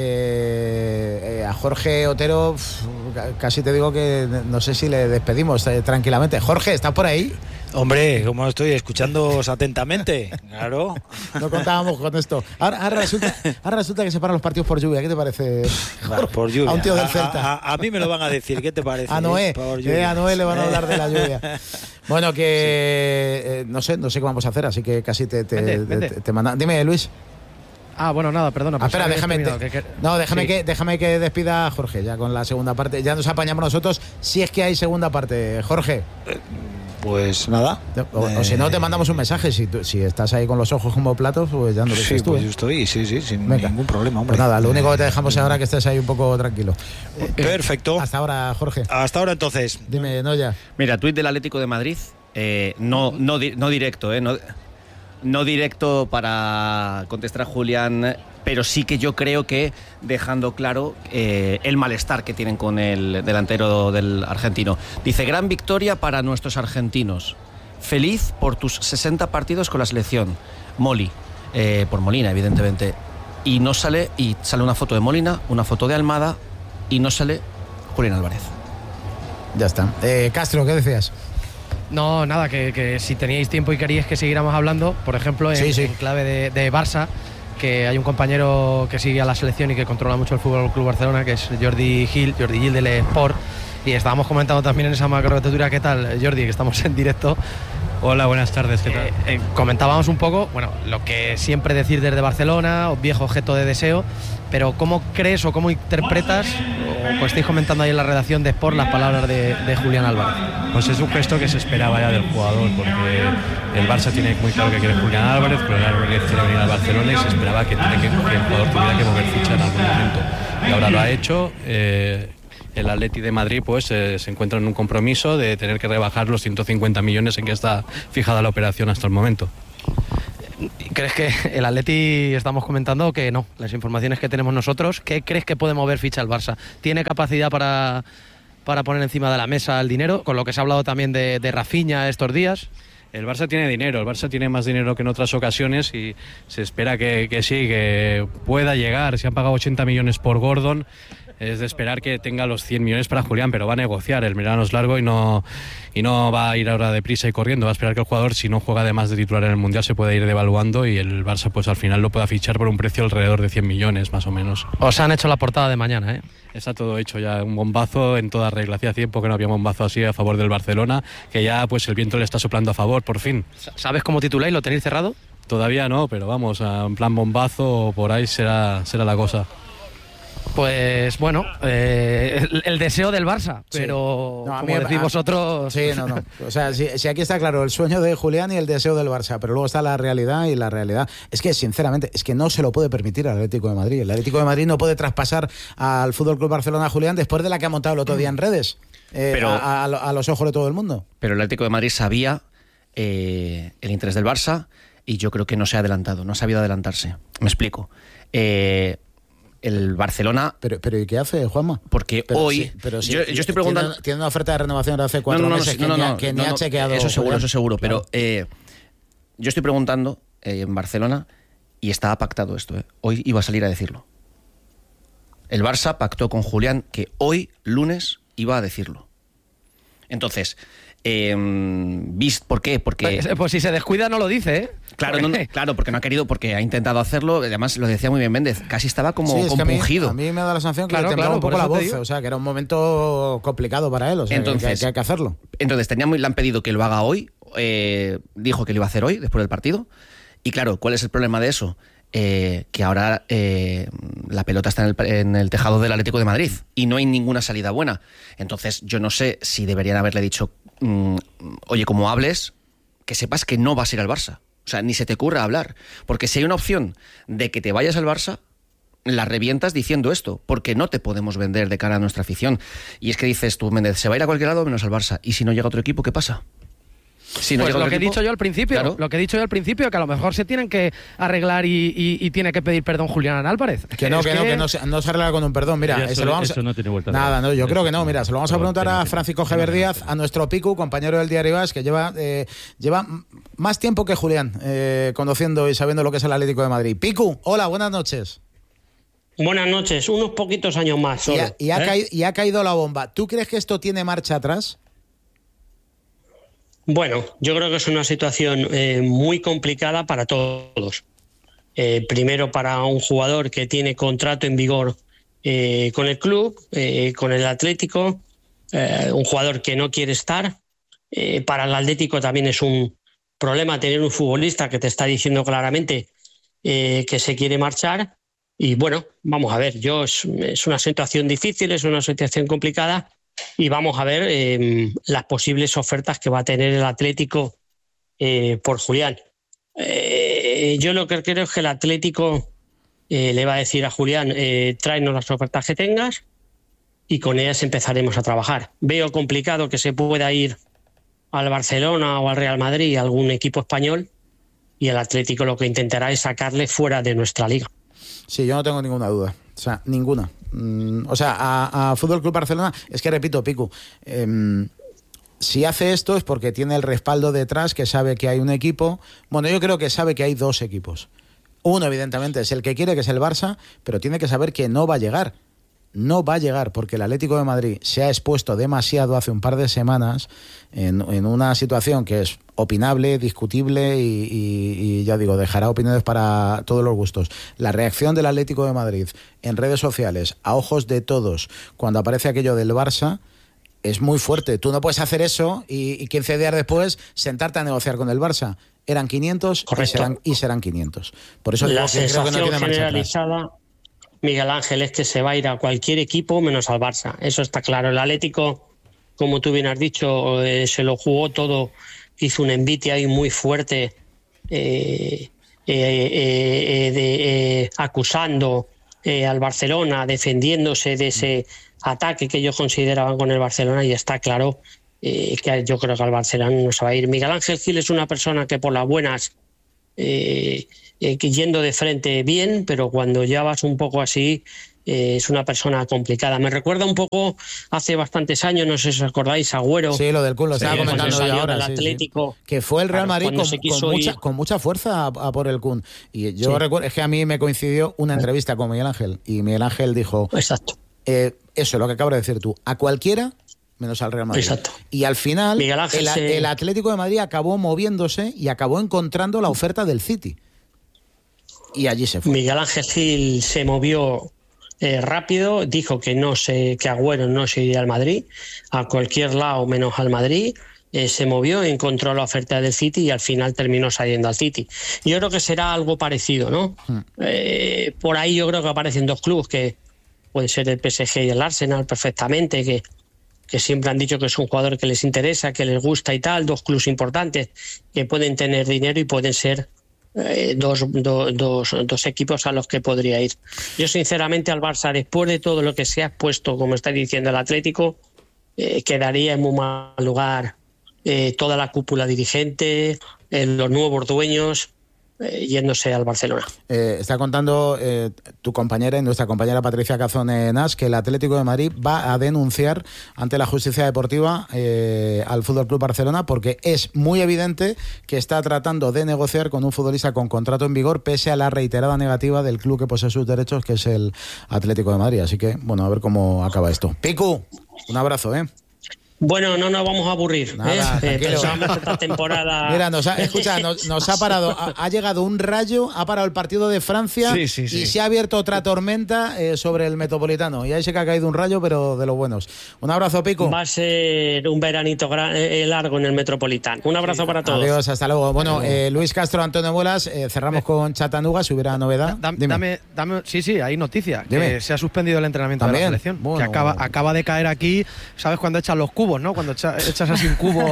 a Jorge Otero, casi te digo que no sé si le despedimos tranquilamente. Jorge, ¿estás por ahí? Hombre, ¿cómo estoy? Escuchándoos atentamente. Claro. No contábamos con esto. Ahora resulta que se paran los partidos por lluvia. ¿Qué te parece? Por lluvia. A un tío del Celta. A mí me lo van a decir. ¿Qué te parece? A Noé. A Noé le van a hablar de la lluvia. Bueno, que no sé qué vamos a hacer, así que casi te manda. Dime, Luis. Bueno, nada, perdona. Espera, déjame que despida a Jorge ya con la segunda parte. Ya nos apañamos nosotros si es que hay segunda parte. Jorge. Pues nada. O si no, te mandamos un mensaje. Si estás ahí con los ojos como platos, pues ya no lo dices tú. Pues yo estoy, sin ningún problema, hombre. Pues nada, lo único que te dejamos ahora es que estés ahí un poco tranquilo. Perfecto. Hasta ahora, Jorge. Hasta ahora, entonces. Dime, Noya. Mira, tuit del Atlético de Madrid. No directo, no directo para contestar a Julián, pero sí que yo creo que dejando claro el malestar que tienen con el delantero del argentino. Dice: gran victoria para nuestros argentinos, feliz por tus 60 partidos con la selección. Moli, por Molina, evidentemente, y sale una foto de Molina, una foto de Almada, y no sale Julián Álvarez. Ya está. Castro, ¿qué decías? No, nada, que si teníais tiempo y queríais que siguiéramos hablando, por ejemplo, en clave de Barça, que hay un compañero que sigue a la selección y que controla mucho el Fútbol Club Barcelona, que es Jordi Gil del Sport, y estábamos comentando también en esa macrotertulia. ¿Qué tal, Jordi? Que estamos en directo. Hola, buenas tardes, ¿qué tal? Comentábamos un poco, bueno, lo que siempre decir desde Barcelona, viejo objeto de deseo, pero ¿cómo crees o cómo interpretas, o estáis comentando ahí en la redacción de Sport, las palabras de Julián Álvarez? Pues es un gesto que se esperaba ya del jugador, porque el Barça tiene muy claro que quiere Julián Álvarez, Julián Álvarez quiere venir al Barcelona y se esperaba que el jugador tuviera que mover ficha en algún momento. Y ahora lo ha hecho. El Atleti de Madrid pues se encuentra en un compromiso de tener que rebajar los 150 millones en que está fijada la operación hasta el momento. ¿Crees que el Atleti, estamos comentando que no, las informaciones que tenemos nosotros, ¿qué crees que puede mover ficha el Barça? ¿Tiene capacidad para poner encima de la mesa el dinero, con lo que se ha hablado también de Rafinha estos días? El Barça tiene dinero, el Barça tiene más dinero que en otras ocasiones y se espera que sí, que pueda llegar. Se han pagado 80 millones por Gordon, es de esperar que tenga los 100 millones para Julián, pero va a negociar, el verano es largo y no va a ir ahora deprisa y corriendo, va a esperar que el jugador, si no juega además de titular en el Mundial, se pueda ir devaluando y el Barça pues al final lo pueda fichar por un precio alrededor de 100 millones más o menos. Os han hecho la portada de mañana, ¿eh? Está todo hecho ya, un bombazo en toda regla. Hacía tiempo que no había un bombazo así a favor del Barcelona, que ya pues el viento le está soplando a favor, por fin. ¿Sabes cómo tituláis? ¿Lo tenéis cerrado? Todavía no, pero vamos, en plan bombazo, por ahí será la cosa. Pues bueno, el deseo del Barça, pero sí. No, como decís vosotros... Sí, no. O sea, si aquí está claro el sueño de Julián y el deseo del Barça, pero luego está la realidad, y la realidad es que, sinceramente, es que no se lo puede permitir al Atlético de Madrid. El Atlético de Madrid no puede traspasar al FC Barcelona a Julián después de la que ha montado el otro día en redes, pero, a los ojos de todo el mundo. Pero el Atlético de Madrid sabía el interés del Barça y yo creo que no se ha adelantado, no ha sabido adelantarse. Me explico. El Barcelona... Pero ¿y qué hace, Juanma? Porque hoy... Sí, pero sí, yo estoy preguntando... Tiene una oferta de renovación de hace 4 meses que ni ha chequeado. Eso seguro. Claro. Pero yo estoy preguntando en Barcelona y estaba pactado esto. Hoy iba a salir a decirlo. El Barça pactó con Julián que hoy, lunes, iba a decirlo. Entonces... ¿por qué? Porque pues si se descuida no lo dice, ¿eh? Claro, porque no ha querido, porque ha intentado hacerlo. Además lo decía muy bien Méndez, casi estaba como compungido. A mí me da la sensación que le temblaba un poco la voz, o sea, que era un momento complicado para él, o sea, entonces, que hay que hacerlo. Entonces le han pedido que lo haga hoy, dijo que lo iba a hacer hoy, después del partido. Y claro, ¿cuál es el problema de eso? Que ahora la pelota está en el tejado del Atlético de Madrid y no hay ninguna salida buena. Entonces yo no sé si deberían haberle dicho oye, como hables, que sepas que no vas a ir al Barça, o sea, ni se te ocurra hablar, porque si hay una opción de que te vayas al Barça, la revientas diciendo esto, porque no te podemos vender de cara a nuestra afición. Y es que dices tú, Méndez, se va a ir a cualquier lado menos al Barça, y si no llega otro equipo, ¿qué pasa? Si no, pues lo que he dicho yo al principio, que a lo mejor se tienen que arreglar y tiene que pedir perdón Julián Álvarez. Que no se arregla con un perdón. Mira, eso no tiene vuelta. Nada, no, yo creo que no. Mira, se lo vamos a preguntar a Francisco Javier Díaz, a nuestro Picu, compañero del Diario AS, que lleva más tiempo que Julián conociendo y sabiendo lo que es el Atlético de Madrid. Picu, hola, buenas noches. Buenas noches, unos poquitos años más solo. Y ha caído la bomba. ¿Tú crees que esto tiene marcha atrás? Bueno, yo creo que es una situación muy complicada para todos. Primero para un jugador que tiene contrato en vigor con el club, con el Atlético, un jugador que no quiere estar. Para el Atlético también es un problema tener un futbolista que te está diciendo claramente que se quiere marchar. Y bueno, vamos a ver, es una situación difícil, es una situación complicada. Y vamos a ver las posibles ofertas que va a tener el Atlético por Julián. Yo lo que creo es que el Atlético le va a decir a Julián, tráenos las ofertas que tengas y con ellas empezaremos a trabajar. Veo complicado que se pueda ir al Barcelona o al Real Madrid, a algún equipo español, y el Atlético lo que intentará es sacarle fuera de nuestra liga. Sí, yo no tengo ninguna duda. O sea, ninguna. O sea, a Fútbol Club Barcelona, es que repito, Picu, si hace esto es porque tiene el respaldo detrás, que sabe que hay un equipo. Bueno, yo creo que sabe que hay dos equipos. Uno, evidentemente, es el que quiere, que es el Barça, pero tiene que saber que no va a llegar. No va a llegar porque el Atlético de Madrid se ha expuesto demasiado hace un par de semanas en una situación que es opinable, discutible y ya digo, dejará opiniones para todos los gustos. La reacción del Atlético de Madrid en redes sociales, a ojos de todos, cuando aparece aquello del Barça, es muy fuerte. Tú no puedes hacer eso y 15 días después sentarte a negociar con el Barça. Eran 500 y serán 500. Por eso la creo sensación que no tiene marcha generalizada, atrás. Miguel Ángel, es que se va a ir a cualquier equipo menos al Barça. Eso está claro. El Atlético, como tú bien has dicho, se lo jugó todo, hizo un envite ahí muy fuerte, acusando al Barcelona, defendiéndose de ese ataque que ellos consideraban con el Barcelona, y está claro que yo creo que al Barcelona no se va a ir. Miguel Ángel Gil es una persona que por las buenas, yendo de frente bien, pero cuando ya vas un poco así, es una persona complicada. Me recuerda un poco hace bastantes años, no sé si os acordáis, Agüero. Sí, lo del Kun, lo estaba comentando yo ahora. Del Atlético. Sí. Que fue el Real Madrid con mucha fuerza a por el Kun. Y yo recuerdo, es que a mí me coincidió una entrevista con Miguel Ángel, y Miguel Ángel dijo... Exacto. Eso es lo que acabas de decir tú. A cualquiera... menos al Real Madrid. Exacto. Y al final el Atlético de Madrid acabó moviéndose y acabó encontrando la oferta del City. Y allí se fue. Miguel Ángel Gil se movió rápido, dijo que que Agüero no se iría al Madrid, a cualquier lado menos al Madrid. Se movió, encontró la oferta del City y al final terminó saliendo al City. Yo creo que será algo parecido, ¿no? Por ahí yo creo que aparecen dos clubes, que puede ser el PSG y el Arsenal perfectamente, que siempre han dicho que es un jugador que les interesa, que les gusta y tal, dos clubes importantes que pueden tener dinero y pueden ser dos equipos a los que podría ir. Yo sinceramente al Barça, después de todo lo que se ha expuesto, como está diciendo el Atlético, quedaría en muy mal lugar toda la cúpula dirigente, los nuevos dueños, yéndose al Barcelona. Está contando tu compañera y nuestra compañera Patricia Cazón Nas que el Atlético de Madrid va a denunciar ante la justicia deportiva al Fútbol Club Barcelona, porque es muy evidente que está tratando de negociar con un futbolista con contrato en vigor, pese a la reiterada negativa del club que posee sus derechos, que es el Atlético de Madrid. Así que, bueno, a ver cómo acaba esto. Picu, un abrazo, Bueno, no nos vamos a aburrir. Nada, Pensamos esta temporada. Mira, nos ha parado. Ha llegado un rayo, ha parado el partido de Francia y se ha abierto otra tormenta sobre el Metropolitano. Y ahí se que ha caído un rayo, pero de los buenos. Un abrazo, Pico. Va a ser un veranito largo en el Metropolitano. Un abrazo para todos. Adiós, hasta luego. Bueno, Luis Castro, Antonio Muelas, cerramos con Chattanooga, si hubiera novedad. Dame, sí, hay noticia. Que se ha suspendido el entrenamiento de la selección. Bueno, que acaba de caer aquí. ¿Sabes cuando echan los cubos, no? Cuando echas así un cubo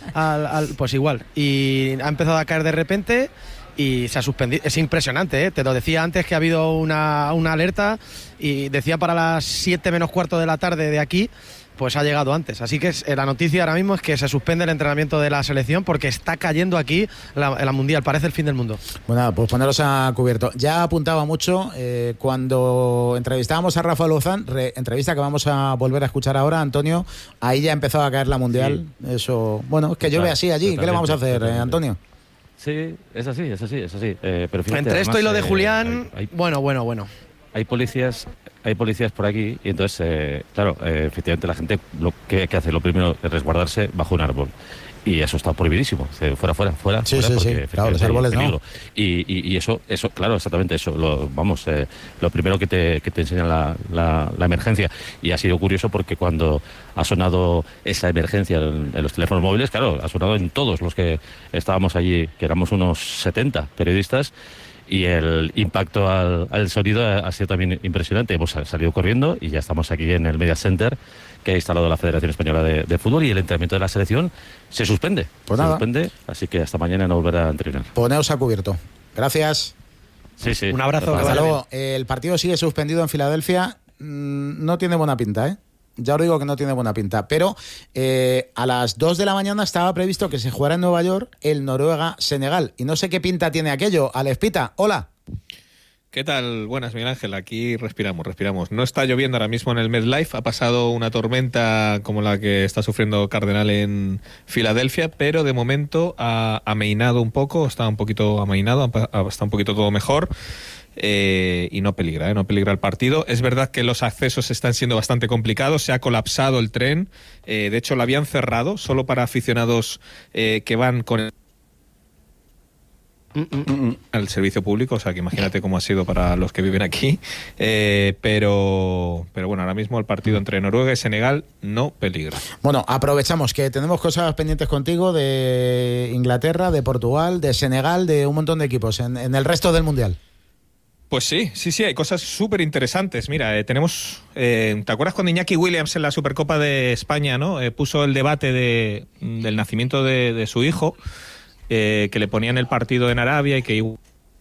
pues igual. Y ha empezado a caer de repente y se ha suspendido. Es impresionante, ¿eh? Te lo decía antes, que ha habido una alerta, y decía para las 7 menos cuarto de la tarde de aquí, pues ha llegado antes. Así que la noticia ahora mismo es que se suspende el entrenamiento de la selección porque está cayendo aquí la Mundial. Parece el fin del mundo. Bueno, pues poneros a cubierto. Ya apuntaba mucho cuando entrevistábamos a Rafa Lozán, entrevista que vamos a volver a escuchar ahora, Antonio. Ahí ya empezó a caer la Mundial. Sí. Eso, bueno, es que llueve así allí. ¿Qué le vamos a hacer, Antonio? Sí, es así. Pero fíjate, entre esto y lo de Julián, bueno. Hay policías por aquí, y entonces, claro, efectivamente la gente lo que hace, lo primero es resguardarse bajo un árbol. Y eso está prohibidísimo. Fuera. Sí, claro, los árboles no. Y eso, claro, exactamente eso. Lo primero que te enseña la emergencia. Y ha sido curioso porque cuando ha sonado esa emergencia en los teléfonos móviles, claro, ha sonado en todos los que estábamos allí, que éramos unos 70 periodistas. Y el impacto al sonido ha sido también impresionante. Hemos salido corriendo y ya estamos aquí en el Media Center que ha instalado la Federación Española de Fútbol, y el entrenamiento de la selección se suspende. Así que hasta mañana no volverá a entrenar. Poneos a cubierto. Gracias. Sí. Un abrazo. Hasta luego. El partido sigue suspendido en Filadelfia. No tiene buena pinta, Ya os digo que no tiene buena pinta, pero a las 2 de la mañana estaba previsto que se jugara en Nueva York el Noruega-Senegal. Y no sé qué pinta tiene aquello. Alespita, hola. ¿Qué tal? Buenas, Miguel Ángel. Aquí respiramos. No está lloviendo ahora mismo en el MetLife. Ha pasado una tormenta como la que está sufriendo Cardenal en Filadelfia, pero de momento ha ameinado un poco, está un poquito amainado, está un poquito todo mejor. Y no peligra el partido. Es verdad que los accesos están siendo bastante complicados, se ha colapsado el tren, de hecho lo habían cerrado solo para aficionados que van con al servicio público, o sea que imagínate cómo ha sido para los que viven aquí, pero bueno, ahora mismo el partido entre Noruega y Senegal no peligra. Bueno, aprovechamos que tenemos cosas pendientes contigo de Inglaterra, de Portugal, de Senegal, de un montón de equipos en el resto del Mundial. Pues sí, hay cosas súper interesantes. Mira, tenemos, ¿te acuerdas cuando Iñaki Williams en la Supercopa de España, ¿no? Puso el debate del nacimiento de su hijo, que le ponían el partido en Arabia y que...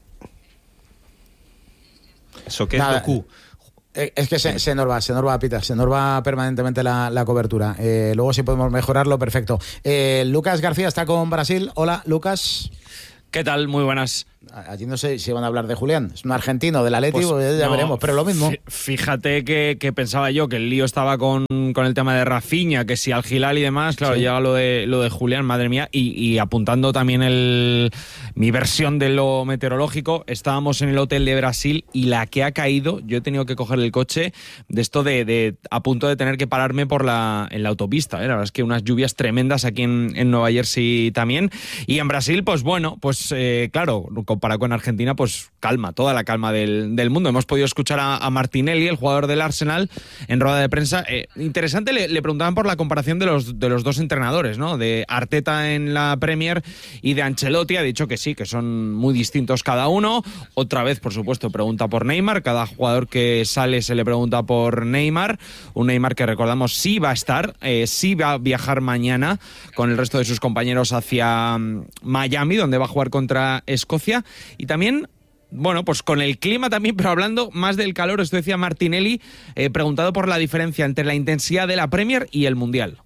¿Eso qué es Goku? Es que se nos va, Peter, se nos va permanentemente la cobertura. Luego si podemos mejorarlo, perfecto. Lucas García está con Brasil. Hola, Lucas. ¿Qué tal? Muy buenas. Allí no sé si van a hablar de Julián. Es un argentino del Atleti, pues ya veremos, pero lo mismo. Fíjate que pensaba yo que el lío estaba con el tema de Rafinha, que si Al Hilal y demás, claro, llega lo de Julián, madre mía, y apuntando también mi versión de lo meteorológico, estábamos en el hotel de Brasil y la que ha caído, yo he tenido que coger el coche de esto de a punto de tener que pararme en la autopista, la verdad es que unas lluvias tremendas aquí en Nueva Jersey también, y en Brasil, pues bueno, pues claro, comparado con Argentina, pues calma, toda la calma del mundo. Hemos podido escuchar a Martinelli, el jugador del Arsenal, en rueda de prensa. Interesante, le preguntaban por la comparación de los dos entrenadores, ¿no? De Arteta en la Premier y de Ancelotti. Ha dicho que sí, que son muy distintos cada uno. Otra vez, por supuesto, pregunta por Neymar. Cada jugador que sale se le pregunta por Neymar. Un Neymar que, recordamos, sí va a estar, sí va a viajar mañana con el resto de sus compañeros hacia Miami, donde va a jugar contra Escocia. Y también, bueno, pues con el clima también, pero hablando más del calor, esto decía Martinelli, preguntado por la diferencia entre la intensidad de la Premier y el Mundial.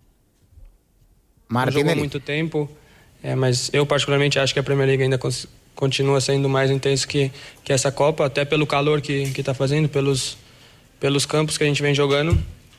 Martinelli. Jogou muito tempo, mas eu particularmente acho que a Premier League ainda continua sendo mais intenso que essa Copa, até pelo calor que está fazendo, pelos campos que a gente vem jogando.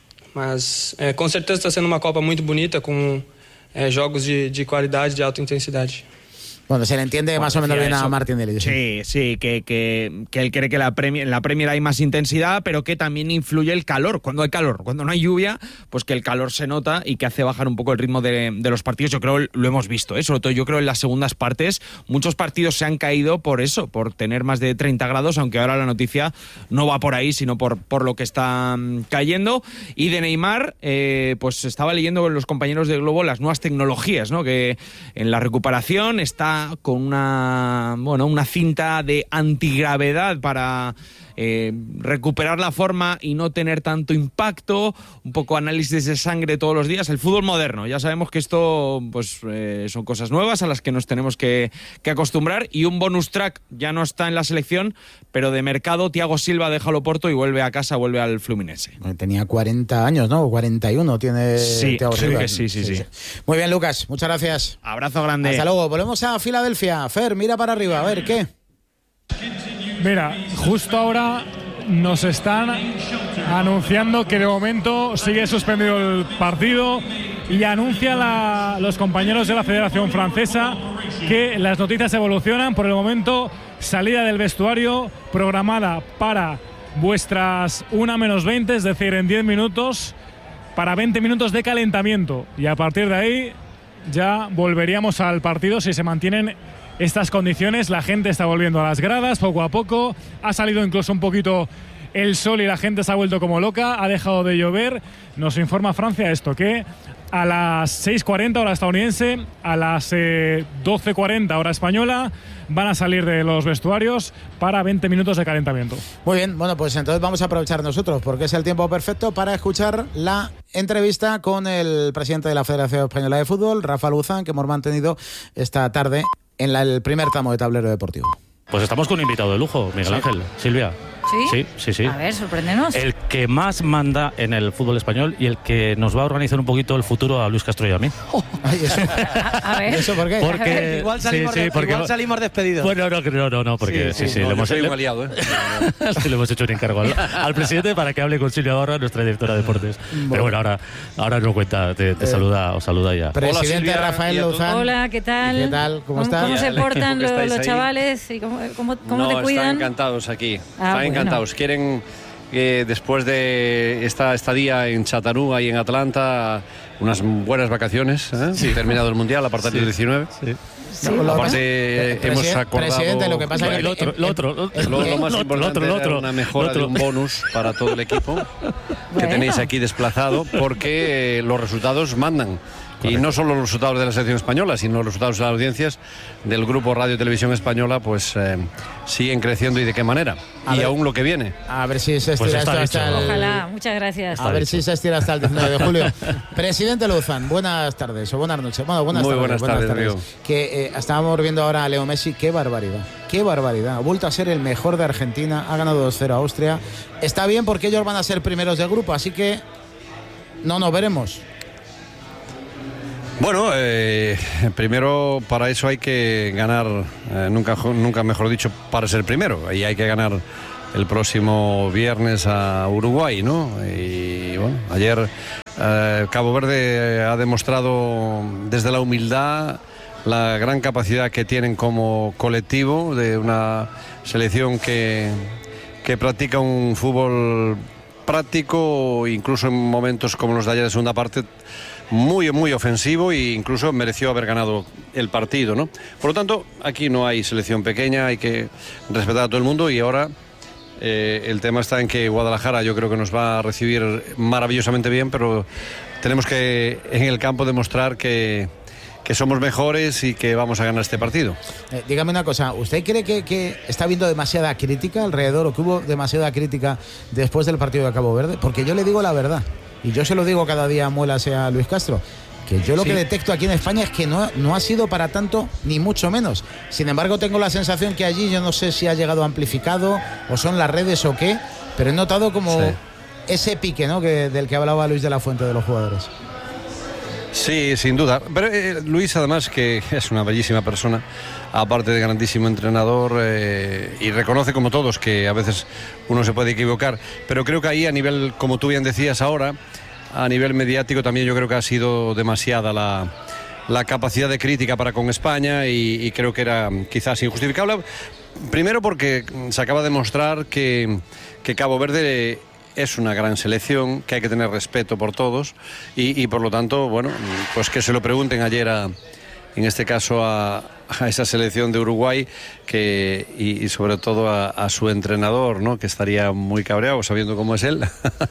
Mas com certeza está sendo uma Copa muito bonita, com jogos de qualidade, de alta intensidade. Bueno, se le entiende más o menos bien a Martinelli. Sí, que él cree que en la Premier hay más intensidad, pero que también influye el calor. Cuando hay calor, cuando no hay lluvia, pues que el calor se nota y que hace bajar un poco el ritmo de los partidos. Yo creo, lo hemos visto, sobre todo yo creo en las segundas partes, muchos partidos se han caído por eso, por tener más de 30 grados, aunque ahora la noticia no va por ahí, sino por lo que está cayendo. Y de Neymar, pues estaba leyendo con los compañeros de Globo las nuevas tecnologías, ¿no? Que en la recuperación está con una cinta de antigravedad para recuperar la forma y no tener tanto impacto, un poco análisis de sangre todos los días. El fútbol moderno, ya sabemos que esto pues son cosas nuevas a las que nos tenemos que acostumbrar, y un bonus track, ya no está en la selección, pero de mercado, Thiago Silva deja el Oporto y vuelve a casa, vuelve al Fluminense. Tenía 40 años, ¿no? 41 tiene Thiago Silva. Sí. Muy bien, Lucas, muchas gracias. Abrazo grande. Hasta luego. Volvemos a Filadelfia. Fer, mira para arriba, a ver, ¿qué? Mira, justo ahora nos están anunciando que de momento sigue suspendido el partido y anuncia los compañeros de la Federación Francesa que las noticias evolucionan. Por el momento, salida del vestuario programada para vuestras 1:20, es decir, en 10 minutos, para 20 minutos de calentamiento. Y a partir de ahí ya volveríamos al partido si se mantienen estas condiciones. La gente está volviendo a las gradas poco a poco. Ha salido incluso un poquito el sol y la gente se ha vuelto como loca. Ha dejado de llover. Nos informa Francia esto, que a las 6:40 hora estadounidense, a las 12:40 hora española, van a salir de los vestuarios para 20 minutos de calentamiento. Muy bien, bueno, pues entonces vamos a aprovechar nosotros, porque es el tiempo perfecto para escuchar la entrevista con el presidente de la Federación Española de Fútbol, Rafa Luzán, que hemos mantenido esta tarde en el primer tramo de Tablero Deportivo. Pues estamos con un invitado de lujo, Miguel Ángel, Silvia. Sí. A ver, sorpréndenos. El que más manda en el fútbol español y el que nos va a organizar un poquito el futuro a Luis Castro y a mí. Ay, eso. A ver. ¿Eso por qué? Porque igual salimos despedidos. Bueno, no, porque sí, le hemos aliado, le hemos hecho un encargo al presidente para que hable con Silvia Barra, nuestra directora de deportes. Pero bueno, ahora nos cuenta, os saluda ya. Presidente Hola, Silvia, Rafael Luzán. Hola, ¿qué tal? ¿Qué tal? ¿Cómo estás? ¿Cómo se portan los chavales? ¿Y cómo te cuidan? Están encantados aquí. Bueno. Encantados. Quieren después de esta estadía en Chattanooga y en Atlanta, unas buenas vacaciones, terminado el Mundial a partir del 19. Sí. Aparte, hemos acordado. Presidente, lo que pasa es que lo más importante era una mejora de un bonus para todo el equipo que tenéis aquí desplazado, porque los resultados mandan. Y no solo los resultados de la selección española, sino los resultados de las audiencias del grupo Radio Televisión Española, pues siguen creciendo, y de qué manera. Y aún lo que viene. A ver si se estira hasta el... Ojalá, muchas gracias. A ver si se estira hasta el 19 de julio. Presidente Luzán, buenas tardes o buenas noches. Bueno, buenas tardes. Amigo. Que estábamos viendo ahora a Leo Messi, qué barbaridad. Qué barbaridad. Ha vuelto a ser el mejor de Argentina, ha ganado 2-0 a Austria. Está bien porque ellos van a ser primeros del grupo, así que no nos veremos. Bueno, primero para eso hay que ganar, nunca mejor dicho, para ser primero. Y hay que ganar el próximo viernes a Uruguay, ¿no? Y bueno, ayer Cabo Verde ha demostrado desde la humildad la gran capacidad que tienen como colectivo, de una selección que practica un fútbol práctico, incluso en momentos como los de ayer de segunda parte, muy ofensivo, e incluso mereció haber ganado el partido, ¿no? Por lo tanto, aquí no hay selección pequeña, hay que respetar a todo el mundo, y ahora el tema está en que Guadalajara yo creo que nos va a recibir maravillosamente bien, pero tenemos que en el campo demostrar que somos mejores y que vamos a ganar este partido. Dígame una cosa, ¿usted cree que está habiendo demasiada crítica alrededor, o que hubo demasiada crítica después del partido de Cabo Verde? Porque yo le digo la verdad, y yo se lo digo cada día a Muela, sea Luis Castro, que yo lo que detecto aquí en España es que no ha sido para tanto, ni mucho menos. Sin embargo, tengo la sensación que allí, yo no sé si ha llegado amplificado o son las redes o qué, pero he notado como ese pique, ¿no?, del que hablaba Luis de la Fuente, de los jugadores. Sí, sin duda. Pero Luis, además, que es una bellísima persona, aparte de grandísimo entrenador, y reconoce, como todos, que a veces uno se puede equivocar. Pero creo que ahí, a nivel, como tú bien decías ahora, a nivel mediático también yo creo que ha sido demasiada la capacidad de crítica para con España, y creo que era quizás injustificable. Primero porque se acaba de demostrar que Cabo Verde es una gran selección, que hay que tener respeto por todos, y por lo tanto, bueno, pues que se lo pregunten ayer en este caso a esa selección de Uruguay, y sobre todo a su entrenador, ¿no?, que estaría muy cabreado sabiendo cómo es él.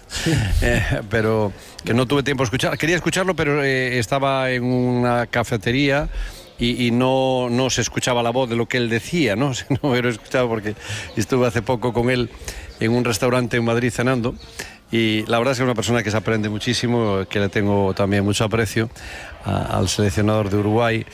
Pero que no tuve tiempo de escuchar. Quería escucharlo, pero estaba en una cafetería y no se escuchaba la voz de lo que él decía, ¿no? No me lo he escuchado porque estuve hace poco con él en un restaurante en Madrid cenando, y la verdad es que es una persona que se aprende muchísimo, que le tengo también mucho aprecio al seleccionador de Uruguay,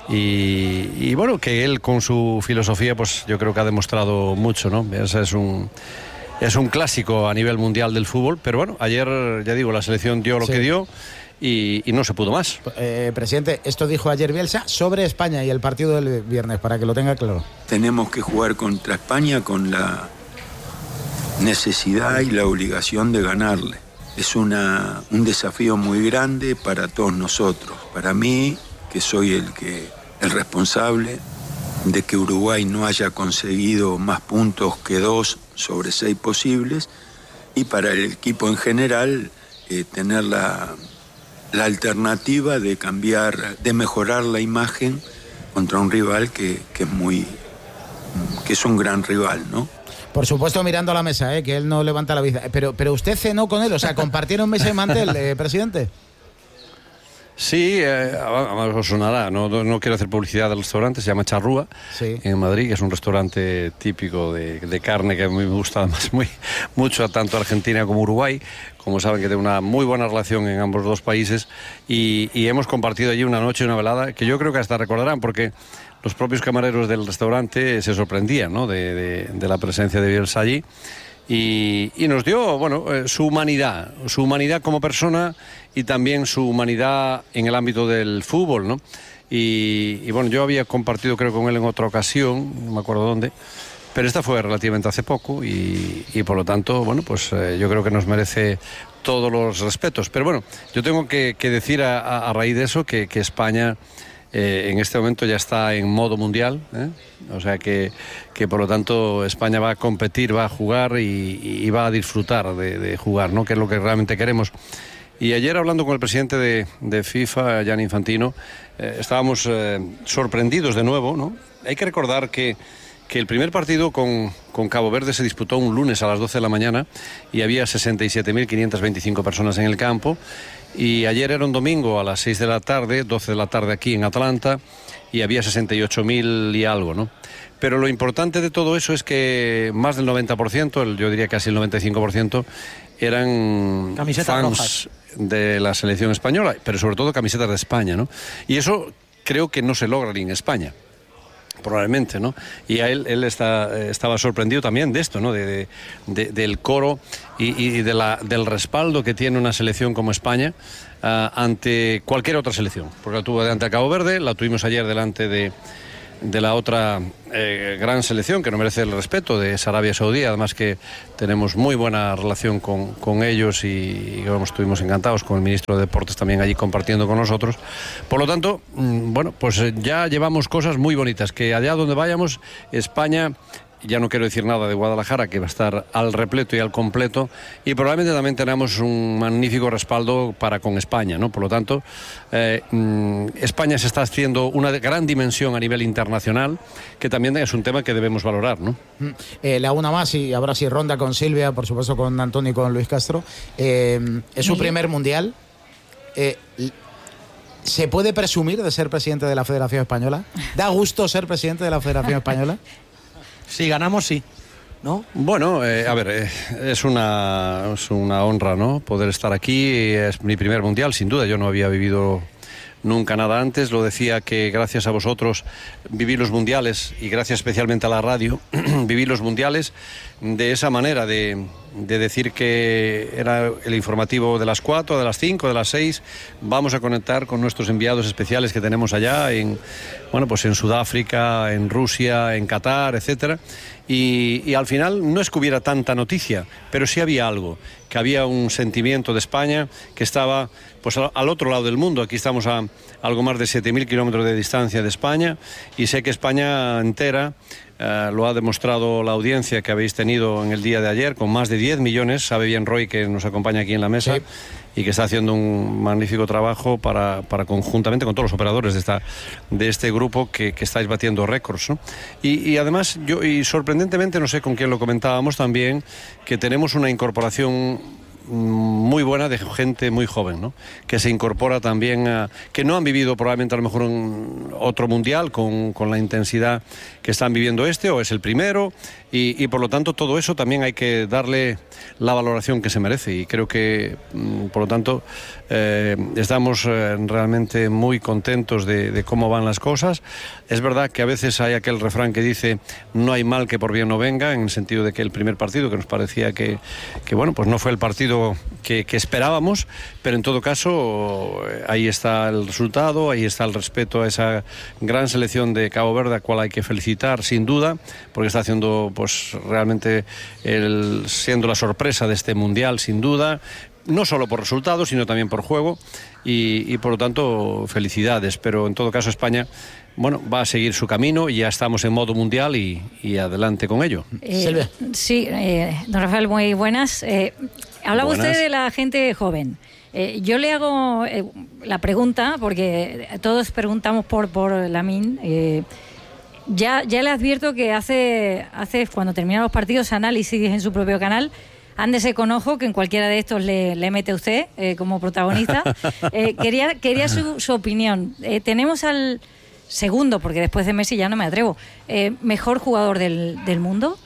y bueno, que él con su filosofía, pues yo creo que ha demostrado mucho, ¿no? Ese es un clásico a nivel mundial del fútbol, pero bueno, ayer, ya digo, la selección dio lo que dio, y no se pudo más. Presidente, esto dijo ayer Bielsa sobre España y el partido del viernes, para que lo tenga claro. Tenemos que jugar contra España con la necesidad y la obligación de ganarle. Es un desafío muy grande para todos nosotros. Para mí, que soy el responsable de que Uruguay no haya conseguido más puntos que 2 sobre 6 posibles, y para el equipo en general tener la alternativa de cambiar, de mejorar la imagen contra un rival que es un gran rival, ¿no? Por supuesto, mirando a la mesa, que él no levanta la vista. Pero usted cenó con él, o sea, ¿compartieron mesa y mantel, presidente? Sí, os sonará, no quiero hacer publicidad del restaurante, se llama Charrúa, en Madrid, que es un restaurante típico de carne que a mí me gusta además mucho, tanto Argentina como Uruguay. Como saben, que tengo una muy buena relación en ambos dos países, y hemos compartido allí una noche, una velada, que yo creo que hasta recordarán, porque los propios camareros del restaurante se sorprendían, ¿no?, de la presencia de Bielsa allí, y nos dio, bueno, su humanidad como persona, y también su humanidad en el ámbito del fútbol, ¿no? Y bueno, yo había compartido, creo, con él en otra ocasión, no me acuerdo dónde, pero esta fue relativamente hace poco, y por lo tanto, bueno, pues yo creo que nos merece todos los respetos. Pero bueno, yo tengo que decir a raíz de eso que España en este momento ya está en modo mundial, o sea que por lo tanto España va a competir, va a jugar y va a disfrutar de jugar, ¿no? Que es lo que realmente queremos. Y ayer, hablando con el presidente de FIFA, Gianni Infantino, estábamos sorprendidos de nuevo, ¿no? Hay que recordar que el primer partido con Cabo Verde se disputó un lunes a las 12 de la mañana y había 67.525 personas en el campo, y ayer era un domingo a las 6 de la tarde, 12 de la tarde aquí en Atlanta, y había 68.000 y algo, ¿no? Pero lo importante de todo eso es que más del 90%, yo diría casi el 95%, eran camisetas fans rojas de la selección española, pero sobre todo camisetas de España, ¿no? Y eso creo que no se logra ni en España, probablemente, ¿no? Y a él estaba sorprendido también de esto, ¿no? Del coro y del respaldo que tiene una selección como España ante cualquier otra selección, porque la tuvo delante a Cabo Verde, la tuvimos ayer delante de la otra gran selección que no merece el respeto, de Arabia Saudí, además que tenemos muy buena relación con ellos y estuvimos encantados con el ministro de Deportes también allí compartiendo con nosotros. Por lo tanto, bueno, pues ya llevamos cosas muy bonitas, que allá donde vayamos, España, ya no quiero decir nada de Guadalajara, que va a estar al repleto y al completo, y probablemente también tenemos un magnífico respaldo para con España, ¿no? Por lo tanto, España se está haciendo una gran dimensión a nivel internacional, que también es un tema que debemos valorar, ¿no? Le hago una más y ahora sí ronda con Silvia, por supuesto con Antonio y con Luis Castro. Es su primer mundial. ¿Se puede presumir de ser presidente de la Federación Española? ¿Da gusto ser presidente de la Federación Española? Si ganamos, sí, ¿no? Bueno, a ver, es una honra, ¿no? Poder estar aquí. Es mi primer mundial, sin duda. Yo no había vivido nunca nada antes. Lo decía que gracias a vosotros viví los mundiales, y gracias especialmente a la radio, viví los mundiales de esa manera, de decir que era el informativo de las 4, de las 5, de las 6. Vamos a conectar con nuestros enviados especiales que tenemos allá en Sudáfrica, en Rusia, en Qatar, etcétera. Y al final no es que hubiera tanta noticia, pero sí había algo, que había un sentimiento de España que estaba pues al otro lado del mundo. Aquí estamos a algo más de 7.000 kilómetros de distancia de España, y sé que España entera lo ha demostrado la audiencia que habéis tenido en el día de ayer, con más de 10 millones. Sabe bien Roy, que nos acompaña aquí en la mesa, sí, y que está haciendo un magnífico trabajo para conjuntamente con todos los operadores de este grupo que estáis batiendo récords, ¿no? Y además, y sorprendentemente, no sé con quién lo comentábamos también, que tenemos una incorporación muy buena de gente muy joven, ¿no? Que se incorpora también que no han vivido probablemente a lo mejor otro mundial con la intensidad que están viviendo o es el primero, y por lo tanto todo eso también hay que darle la valoración que se merece, y creo que por lo tanto estamos realmente muy contentos de cómo van las cosas. Es verdad que a veces hay aquel refrán que dice no hay mal que por bien no venga, en el sentido de que el primer partido, que nos parecía que bueno, pues no fue el partido que esperábamos, pero en todo caso ahí está el resultado, ahí está el respeto a esa gran selección de Cabo Verde, a cual hay que felicitar sin duda, porque está haciendo pues realmente siendo la sorpresa de este mundial sin duda, no solo por resultados sino también por juego, y por lo tanto felicidades. Pero en todo caso España, bueno, va a seguir su camino, y ya estamos en modo mundial y adelante con ello. Sí, don Rafael, muy buenas. Hablaba usted de la gente joven. Yo le hago la pregunta, porque todos preguntamos por Lamine. Ya le advierto que hace cuando terminan los partidos, análisis en su propio canal. Ándese con ojo, que en cualquiera de estos le mete usted como protagonista. Quería su opinión. Tenemos al segundo, porque después de Messi ya no me atrevo, mejor jugador del mundo.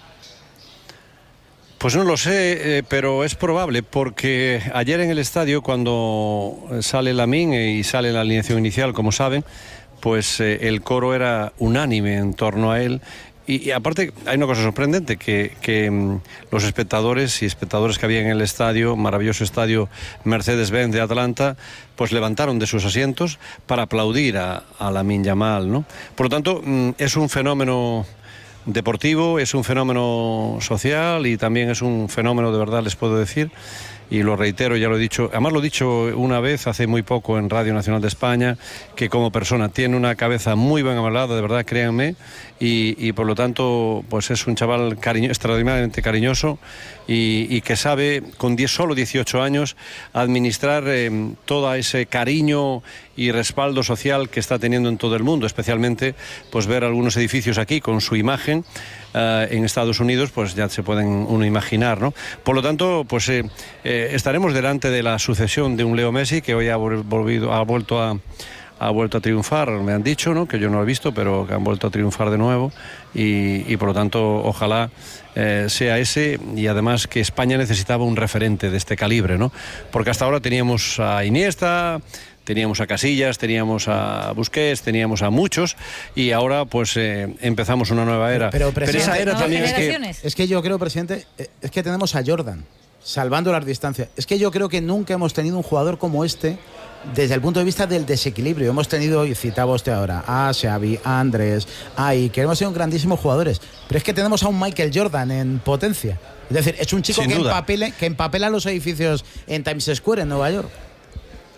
Pues no lo sé, pero es probable, porque ayer en el estadio, cuando sale Lamine y sale la alineación inicial, como saben, pues el coro era unánime en torno a él. Y aparte hay una cosa sorprendente, que los espectadores que había en el estadio, maravilloso estadio Mercedes-Benz de Atlanta, pues levantaron de sus asientos para aplaudir a Lamine Yamal, ¿no? Por lo tanto, es un fenómeno deportivo, es un fenómeno social, y también es un fenómeno, de verdad les puedo decir, y lo reitero, ya lo he dicho, además lo he dicho una vez hace muy poco en Radio Nacional de España, que como persona tiene una cabeza muy bien amalada, de verdad, créanme, y por lo tanto pues es un chaval extraordinariamente cariñoso y que sabe con solo 18 años administrar todo ese cariño y respaldo social que está teniendo en todo el mundo, especialmente pues ver algunos edificios aquí con su imagen en Estados Unidos, pues ya se pueden uno imaginar, ¿no? Por lo tanto, pues estaremos delante de la sucesión de un Leo Messi que hoy ha vuelto a triunfar, me han dicho, ¿no? Que yo no lo he visto, pero que han vuelto a triunfar de nuevo y por lo tanto ojalá sea ese, y además que España necesitaba un referente de este calibre, ¿no? Porque hasta ahora teníamos a Iniesta, teníamos a Casillas, teníamos a Busquets, teníamos a muchos, y ahora pues empezamos una nueva era. Pero esa era también es que yo creo, presidente, es que tenemos a Jordan, salvando las distancias. Es que yo creo que nunca hemos tenido un jugador como este desde el punto de vista del desequilibrio. Hemos tenido, y citaba usted ahora, a Xavi, a Andrés, a Iker, hemos sido grandísimos jugadores, pero es que tenemos a un Michael Jordan en potencia. Es decir, es un chico que empapela los edificios en Times Square en Nueva York.